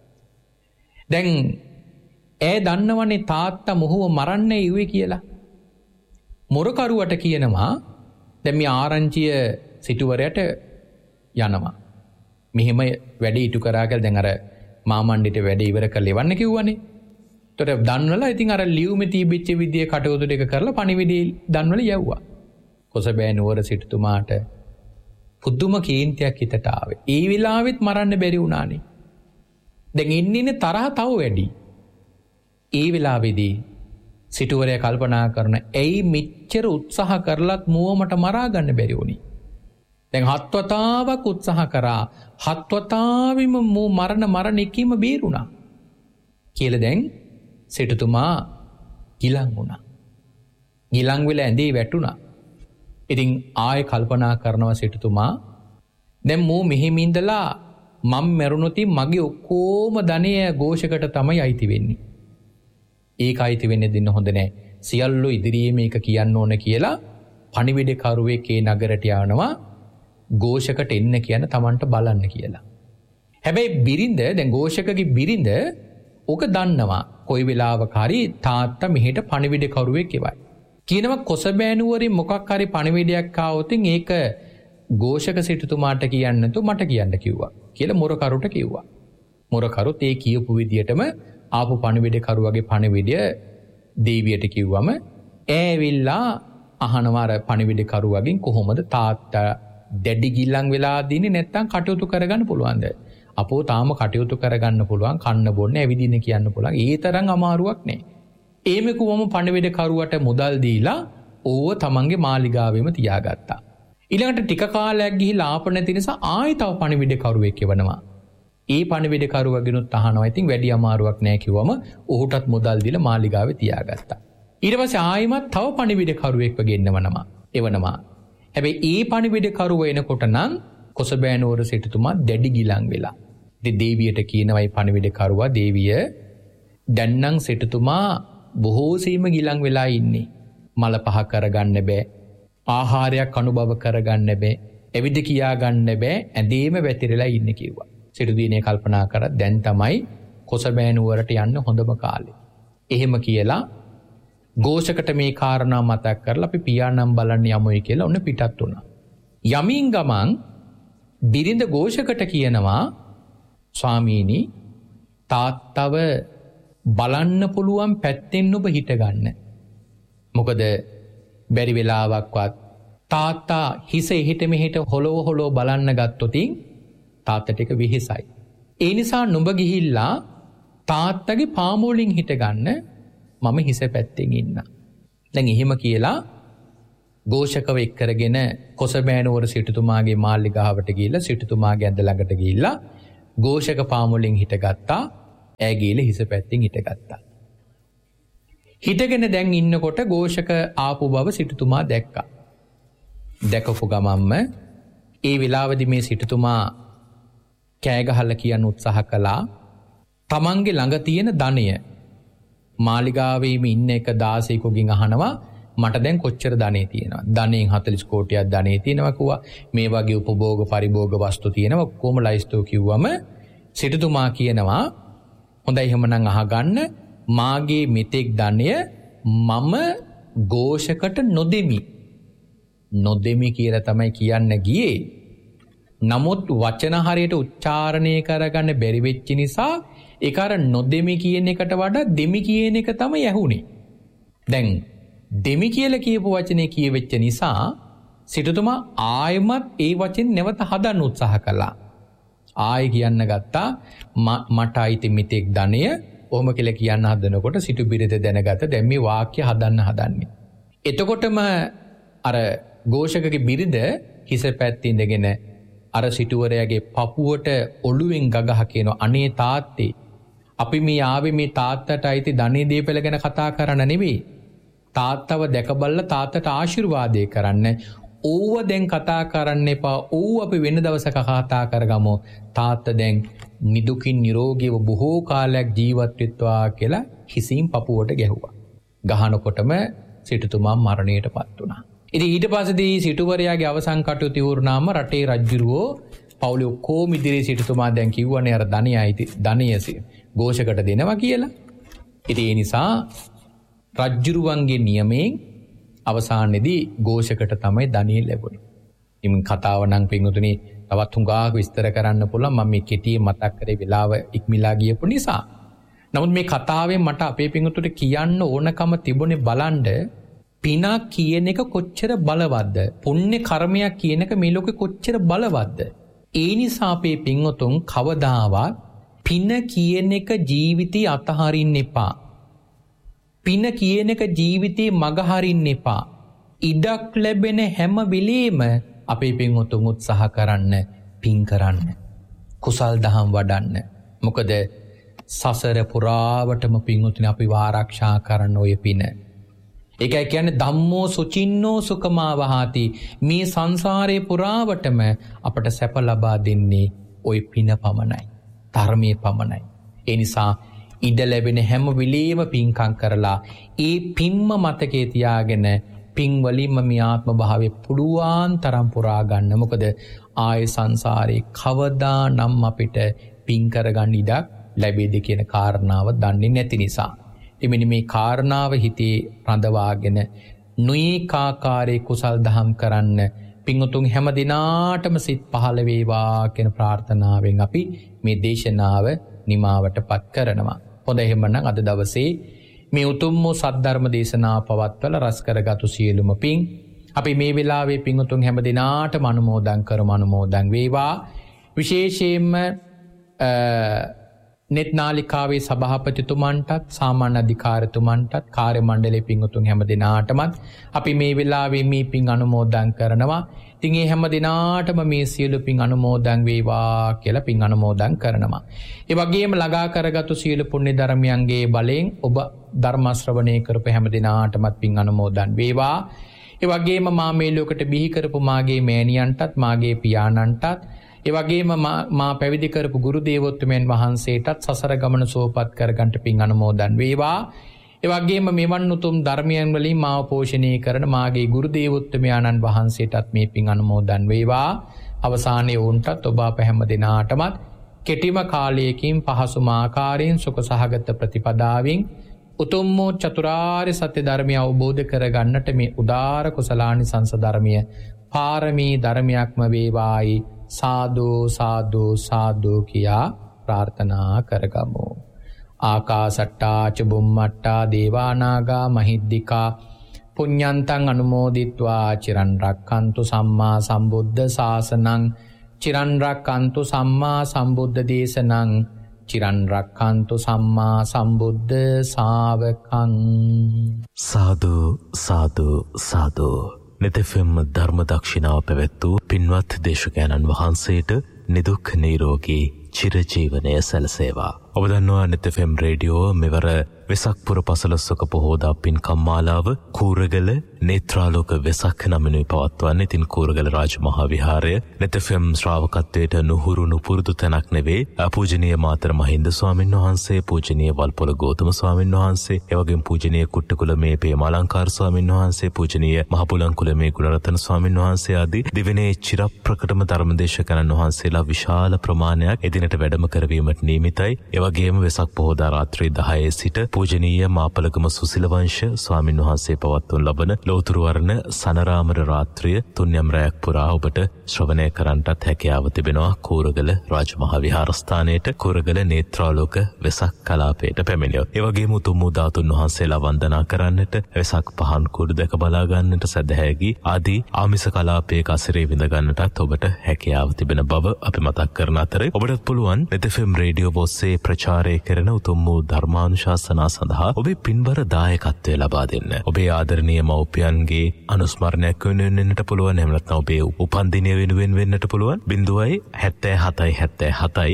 දැන් ඈ දන්නවනේ තාත්තා මොහුව මරන්නේ ඉුවේ කියලා. මොරකරුවට කියනවා දැන් මේ ආරංචිය සිටුවරයට යනවා. මෙහෙම වැඩේ ඉටු කරා කියලා දැන් අර මාමණ්ඩිට වැඩේ ඉවර කරලා එවන්න කිව්වනේ. ඒතකොට දන්වලා ඉතින් අර ලියුමේ තිබිච්ච විදිය කටයුතු ටික කරලා පණිවිඩය දන්වලා යවුවා. කොසබෑ නුවර සිටුතුමාට පුදුම කේන්තියක් හිතට ආවේ. ඒ වෙලාවෙත් මරන්න බැරි වුණානේ. දැන් ඉන්නේ තරහ තව වැඩි. ඒ වෙලාවේදී සිටුවරයා කල්පනා කරන ඇයි මෙච්චර උත්සාහ කරලත් මුවමට මරා ගන්න බැරි වුණේ. දැන් 7 වතාවක් උත්සාහ කරා 7 වතාවෙම මෝ මරණ එකීම බේරුණා. කියලා දැන් සිටුතුමා ගිලන් වුණා. ගිලන් වෙලා ඇඳේ වැටුණා. ඉතින් ආයෙ කල්පනා කරනවා සිටුතුමා දැන් මෝ මෙහෙම ඉඳලා මම මැරුණොත් මගේ ඔක්කොම ධනය ഘോഷකට තමයි අයිති වෙන්නේ. ඒක අයිති වෙන්න දෙන්න හොඳ නැහැ. සියල්ලෝ ඉදිරියේ මේක කියන්න ඕන කියලා පණිවිඩ කරුවෙක් ඒ නගරට යනවා ഘോഷකට එන්න කියන Tamanට බලන්න කියලා. හැබැයි බිරිඳ දැන් ഘോഷකගේ බිරිඳ ඕක දන්නවා. කොයි වෙලාවක හරි තාත්තා මෙහෙට පණිවිඩ කරුවෙක් එවයි. කියනවා කොසබෑනුවරින් මොකක් හරි පණිවිඩයක් ආවොත් ඒක ഘോഷක සිටුතුමාට කියන්න නැතුව මට කියන්න කිව්වා කියලා මොරකරුට කිව්වා. මොරකරුත් ඒ කියපු විදියටම ආපු පණිවිඩ කරුවගේ පණිවිඩය දේවියට කිව්වම ඈවිල්ලා අහනවා අර පණිවිඩ කරුවගෙන් කොහොමද තාත්තා දැඩි ගිල්ලන් වෙලා දින්නේ නැත්තම් කටයුතු කරගන්න පුළුවන්ද? අපෝ තාම කටයුතු කරගන්න පුළුවන් කන්න බොන්න ඇවිදින්න කියන්න පුළුවන්. ඒ තරම් අමාරුවක් නෑ. ඒමෙකුවම පණිවිඩ කරුවට මුදල් දීලා ඕව තමන්ගේ මාලිගාවෙම තියාගත්තා. ඊළඟට ටික කාලයක් ගිහිල්ලා ආප නැති නිසා ආයෙ තව පණිවිඩ කරුවෙක් එවනවා. ඒ පණිවිඩ කරුවගෙනුත් අහනවා. ඉතින් වැඩි අමාරුවක් නෑ කිව්වම ඔහුටත් මුදල් දීලා මාලිගාවේ තියාගත්තා. ඊට පස්සේ ආයෙමත් තව පණිවිඩ කරුවෙක්ව එවනවා. හැබැයි ඒ පණිවිඩ කරුව එනකොට නම් කොසබෑනුවර සිටුතුමා දැඩි ගිලන් වෙලා. ඉතින් දේවියට කියනවායි පණිවිඩ කරුවා දේවිය දැන් නම් සිටුතුමා බොහෝසීම ගිලන් වෙලා ඉන්නේ. මල පහ කරගන්න බෑ. ආහාරයක් අනුභව කරගන්න බෑ. එවිද කියා ගන්න බෑ. ඇඳේම වැතිරලා ඉන්නේ කිව්වා. සිටු දිනේ කල්පනා කරා දැන් තමයි කොසබෑනුවරට යන්න හොඳම කාලේ. එහෙම කියලා ഘോഷකට මේ කාරණා මතක් කරලා අපි පියාණන් බලන්න යමුයි කියලා ඔන්න පිටත් වුණා. යමින් ගමන් බිරිඳ ഘോഷකට කියනවා ස්වාමීනි තාත්තව බලන්න පුළුවන් පැත්තෙන් ඔබ හිටගන්න. මොකද බැරි වෙලාවක්වත් තාත්තා හිස එහෙට මෙහෙට හොලෝ බලන්න ගත්තොතින් තාත්තට එක වෙහෙසයි. ඒ නිසා නුඹ ගිහිල්ලා තාත්තගේ පාමුලින් හිටගන්න මම හිස පැත්තෙන් ඉන්න. දැන් එහෙම කියලා ഘോഷකව එක්කරගෙන කොසබෑනුවර සිටුතුමාගේ මාලිගාවට ගිහිල්ලා සිටුතුමාගේ ඇඳ ළඟට ගිහිල්ලා ഘോഷක පාමුලින් හිටගත්තා. ඈ ගිහිල්ලා හිස පැත්තෙන් හිටගත්තා. හිටගෙන දැන් ඉන්නකොට ഘോഷක ආපු බව සිටුතුමා දැක්කා. දැකපු ගමන්ම ඒ වෙලාවේදී මේ සිටුතුමා කෑ ගහලා කියන්න උත්සාහ කළා තමන්ගේ ළඟ තියෙන ධනය මාලිගාවේම ඉන්න එක 16කකින් අහනවා මට දැන් කොච්චර ධනෙ තියෙනවා. ධනෙන් 40 කෝටියක් ධනෙ තියෙනවා කිව්වා. මේ වගේ උපභෝග පරිභෝග වස්තු තියෙනවා කොහොම ලයිස්ටෝ කිව්වම සිටුතුමා කියනවා හොඳයි එහෙමනම් අහගන්න මාගේ මෙතෙක් ධනය මම ഘോഷකට නොදෙමි කියලා තමයි කියන්න ගියේ. නමුත් වචන හරියට උච්චාරණය කරගන්න බැරි වෙච්ච නිසා ඒක අර නොදෙමි කියන එකට වඩා දෙමි කියන එක තමයි ඇහුනේ. දැන් දෙමි කියලා කියපු වචනේ කියවෙච්ච නිසා සිටුතුමා ආයමත් ඒ වචෙන් නැවත හදන්න උත්සාහ කළා. ආයෙ කියන්න ගත්තා මට අයිති මෙතෙක් ධනය ඔහොම කියලා කියන්න හදනකොට සිටු බිරිඳ දැනගත්ත දැන් මේ වාක්‍ය හදන්නේ. එතකොටම අර ഘോഷකගේ බිරිඳ හිස පැත්තේ ඉඳගෙන අර සිටුවරයාගේ පපුවට ඔළුවෙන් ගගහ කියනවා අනේ තාත්තේ අපි මේ ආවේ මේ තාත්තට අයිති ධනෙ දීපල ගැන කතා කරන්න නෙවෙයි. තාත්තව දැකබල්ලා තාත්තට ආශිර්වාදේ කරන්න. ඕව දැන් කතා කරන්න එපා. ඕව අපි වෙන දවසක කතා කරගමු. තාත්තා දැන් නිදුකින් නිරෝගීව බොහෝ කාලයක් ජීවත් වෙත්වා කියලා හිසින් පපුවට ගැහුවා. ගහනකොටම සිටුතුමා මරණයටපත් වුණා. ඉතින් ඊට පස්සේදී සිටුවරයාගේ අවසන් කටයුතු ඉවරනාම රටේ රජුරෝ පවුලේ ඔක්කොම ඉදිරියේ සිටුතුමා දැන් කිව්වනේ අර ධනිය ഘോഷකට දෙනවා කියලා. ඉතින් ඒ නිසා රජුරුවන්ගේ නියමයෙන් අවසානයේදී ഘോഷකට තමයි ධනිය ලැබුණේ. ඉතින් කතාව නම් පින්වතුනි තවත් හුඟක් විස්තර කරන්න පුළුවන්. මම මේ කෙටියෙන් මතක් කරේ වෙලාව ඉක්මලා ගියපු නිසා. නමුත් මේ කතාවෙන් මට අපේ පින්වතුන්ට කියන්න ඕනකම තිබුණේ බලන්න පිනක් කියන එක කොච්චර බලවත්ද? පුණ්‍ය කර්මයක් කියන එක මේ ලෝකෙ කොච්චර බලවත්ද? ඒ නිසා අපේ පින්වතුන් කවදාවත් පින කියන එක ජීවිතේ අතහරින්න එපා. පින කියන එක ජීවිතේ මග හරින්න එපා. ඉඩක් ලැබෙන හැම වෙලේම අපේ පින්වතුන් උත්සාහ කරන්න පින් කරන්න. කුසල් දහම් වඩන්න. මොකද සසර පුරාවටම පින්වතුනි අපි ආරක්ෂා කරන්න ඔය පින. ඒකයි කියන්නේ ධම්මෝ සුචින්නෝ සුඛමා වහති. මේ සංසාරේ පුරාවටම අපට සැප ලබා දෙන්නේ ওই පින පමණයි. ධර්මයේ පමණයි. ඒ නිසා ඉඩ ලැබෙන හැම වෙලේම පින්කම් කරලා ඒ පින්ම මතකේ තියාගෙන පින් වලින්ම මේ ආත්ම භාවයේ පුඩුවාන් තරම් පුරා ගන්න. මොකද ආයේ සංසාරේ කවදානම් අපිට පින් කරගන්න ඉඩක් ලැබෙයිද කියන කාරණාව දන්නේ නැති නිසා. එමෙන්න මේ කාරණාව හිතේ රඳවාගෙන නොඒකාකාරයේ කුසල් දහම් කරන්න පින්වතුන් හැම දිනාටම සිත් පහළ වේවා කියන ප්‍රාර්ථනාවෙන් අපි මේ දේශනාව නිමාවටපත් කරනවා. හොඳ එහෙමනම් අද දවසේ මේ උතුම් වූ සද්ධර්ම දේශනාව පවත්වලා රස කරගත්තු සියලුම පින් අපි මේ වෙලාවේ පින්වතුන් හැම දිනාටම අනුමෝදන් වේවා. විශේෂයෙන්ම නෙත් නාලිකාවේ සභාපතිතුමන්ටත් සාමාන්‍ය අධිකාරිතුමන්ටත් කාර්ය මණ්ඩලයේ පින්වතුන් හැම දිනාටමත් අපි මේ වෙලාවේ මේ පින් අනුමෝදන් කරනවා. ඉතින් මේ හැම දිනාටම මේ සියලු පින් අනුමෝදන් වේවා කියලා පින් අනුමෝදන් කරනවා. ඒ වගේම ළඟා කරගත්තු සියලු පුණ්‍ය ධර්මයන්ගේ බලයෙන් ඔබ ධර්ම ශ්‍රවණය කරපු හැම දිනාටමත් පින් අනුමෝදන් වේවා. ඒ වගේම මා මේ ලෝකෙට බිහි කරපු මාගේ මෑණියන්ටත් මාගේ පියාණන්ටත් ඒ වගේම මා පැවිදි කරපු ගුරු දේවෝත්තමයන් වහන්සේටත් සසර ගමන සුවපත් කරගන්න පින් අනුමෝදන් වේවා. ඒ වගේම මෙවන් උතුම් ධර්මයන් වලින් මාව පෝෂණය කරන මාගේ ගුරු දේවෝත්තමයන්න් වහන්සේටත් මේ පින් අනුමෝදන් වේවා. අවසානයේ වුන්ටත් ඔබ අප හැම දිනාටමත් කෙටිම කාලයකින් පහසුම ආකාරයෙන් සුඛ සහගත ප්‍රතිපදාවෙන් උතුම් වූ චතුරාර්ය සත්‍ය ධර්මය අවබෝධ කරගන්නට මේ උදාර කුසලානිසංස ධර්මය පාරමී ධර්මයක්ම වේවායි සාදු සාදු සාදු කියා ප්‍රාර්ථනා කරගමු. ආකාසට්ටා ච බුම්මට්ටා දේවානාගා මහිද්దికා පුඤ්ඤන්තං අනුමෝදිත්වා චිරන් රක්ඛන්තු සම්මා සම්බුද්ධ ශාසනං චිරන් රක්ඛන්තු සම්මා සම්බුද්ධ දේශනං චිරන් රක්ඛන්තු සම්මා සම්බුද්ධ ශාවකං. සාදු සාදු සාදු. නෙතෙෆෙම් ධර්ම දක්ෂිනාව පැවැත්වූ පින්වත් දේශකයන්න් වහන්සේට නිදුක් නිරෝගී චිරජීවනය සැලසේවා. ඔබ දන්නවා නෙතෙෆෙම් රේඩියෝ මෙවර වෙසක් පුර පසළොස්වක පොහෝදා පින්කම් මාලාව කූරගල නේත්‍රාලෝක වෙසක් නමිනුයි පවත්වන්නේ. ඉතින් කූරගල රාජමහා විහාරය නෙතෙෆෙම් ශ්‍රාවකත්වයට නුහුරු නුපුරුදු තැනක් නෙවේ. පූජනීය මාතර මහින්ද ස්වාමීන් වහන්සේ, පූජනීය වල්පොල ගෞතම ස්වාමීන් වහන්සේ, එවැගේම පූජනීය කුට්ටකුල මේ පේමාලංකාර ස්වාමීන් වහන්සේ, පූජනීය මහපුලංකුල මේ ගුණරතන ස්වාමීන් වහන්සේ ආදී දිවයිනේ චිරප්‍රකටම ධර්මදේශකයන්න් වහන්සේලා විශාල ප්‍රමාණයක් එදිනට වැඩම කරවීමට නියමිතයි. එවැගේම වෙසක් පොහෝදා රාත්‍රී 10 සිට පූජනීය මාපලගම සුසිල වංශ ස්වාමීන් වහන්සේ පවත්වන ලබන ලෝතුරු වර්ණ සනරාමර රාත්‍රිය තුන්යම් රැයක් පුරා ඔබට ශ්‍රවණය කරන්නටත් හැකියාව තිබෙනවා කූරගල රාජමහා විහාරස්ථානයේට කූරගල නේත්‍රාලෝක වෙසක් කලාපයට පැමිණියොත්. ඒ වගේම උතුම් වූ ධාතුන් වහන්සේලා වන්දනා කරන්නට, වෙසක් පහන් කුඩු දැක බලා ගන්නට, සදහැගි ආදී ආමිස කලාපයක අසිරේ විඳ ගන්නටත් ඔබට හැකියාව තිබෙන බව අපි මතක් කරන අතර ඔබටත් පුළුවන් නෙතෙෆෙම් රේඩියෝ ඔස්සේ ප්‍රචාරය කරන උතුම් වූ ධර්මානුශාසනා සඳහා ඔබේ පින්බර දායකත්වය ලබා දෙන්න. ඔබේ ආදරණීය මව්පියන්ගේ අනුස්මරණයක් වෙනුවෙන්නට පුළුවන්. එහෙම නැත්නම් ඔබේ උපන්දිනය වෙනුවෙන් වෙන්නට පුළුවන්. 07777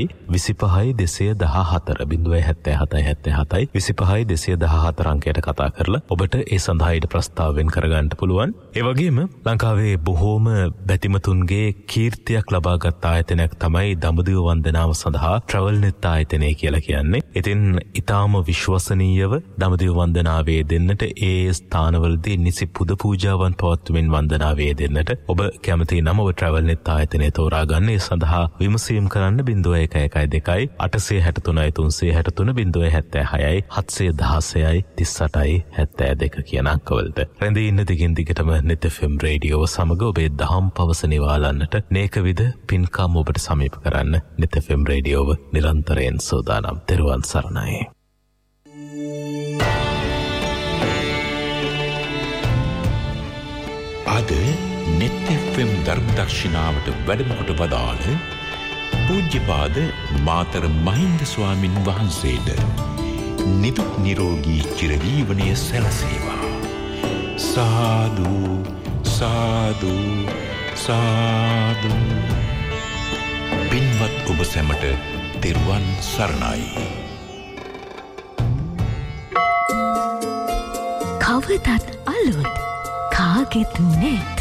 25 214 07777 25 214 අංකයට කතා කරලා ඔබට ඒ සඳහා ඊට ප්‍රස්තාව වෙන් කරගන්න පුළුවන්. ඒ වගේම ලංකාවේ බොහෝම බැතිමතුන්ගේ කීර්තියක් ලබාගත් ආයතනයක් තමයි දඹදිව වන්දනාව සඳහා ට්‍රැවල් නෙත් ආයතනය කියලා කියන්නේ. ඉතින් ඊටාම විශ්වසනීයව දඹදිව වන්දනාවේ දෙන්නට, ඒ ස්ථානවලදී නිසි පුද පූජාවන් පවත්වමින් වන්දනාවේ දෙන්නට ඔබ කැමති නම් ඔබ ට්‍රැවල් නෙත් ආයතනය තෝරා ගන්න. ඒ සඳහා විමසීම් කරන්න 0112 863 363 076 716 38 72 කියන අංකවලට රැඳී ඉන්න දිගින් දිගටම නෙතෙෆෙම් රේඩියෝ සමග ඔබේ දහම් පවස නිවාලන්නට නේකවිද පින්කම් ඔබට සමීප කරන්න නෙතෙෆෙම් රේඩියෝව නිරන්තරයෙන් සෝදානම්. තෙරුවන් සරණයි. අද නෙතෙෆෙම් ධර්ම දක්ෂිනාවට වැඩමකොට වදාළ පූජ්‍යපාද මාතර මහින්ද ස්වාමින් වහන්සේට නිදුක් නිරෝගී චිරජීවනය සැලසේවා. සාදු සාදු සාදු. පින්වත් ඔබ සැමට තෙරුවන් සරණයි. කවදත් අලුත් කාගෙත් නෙත්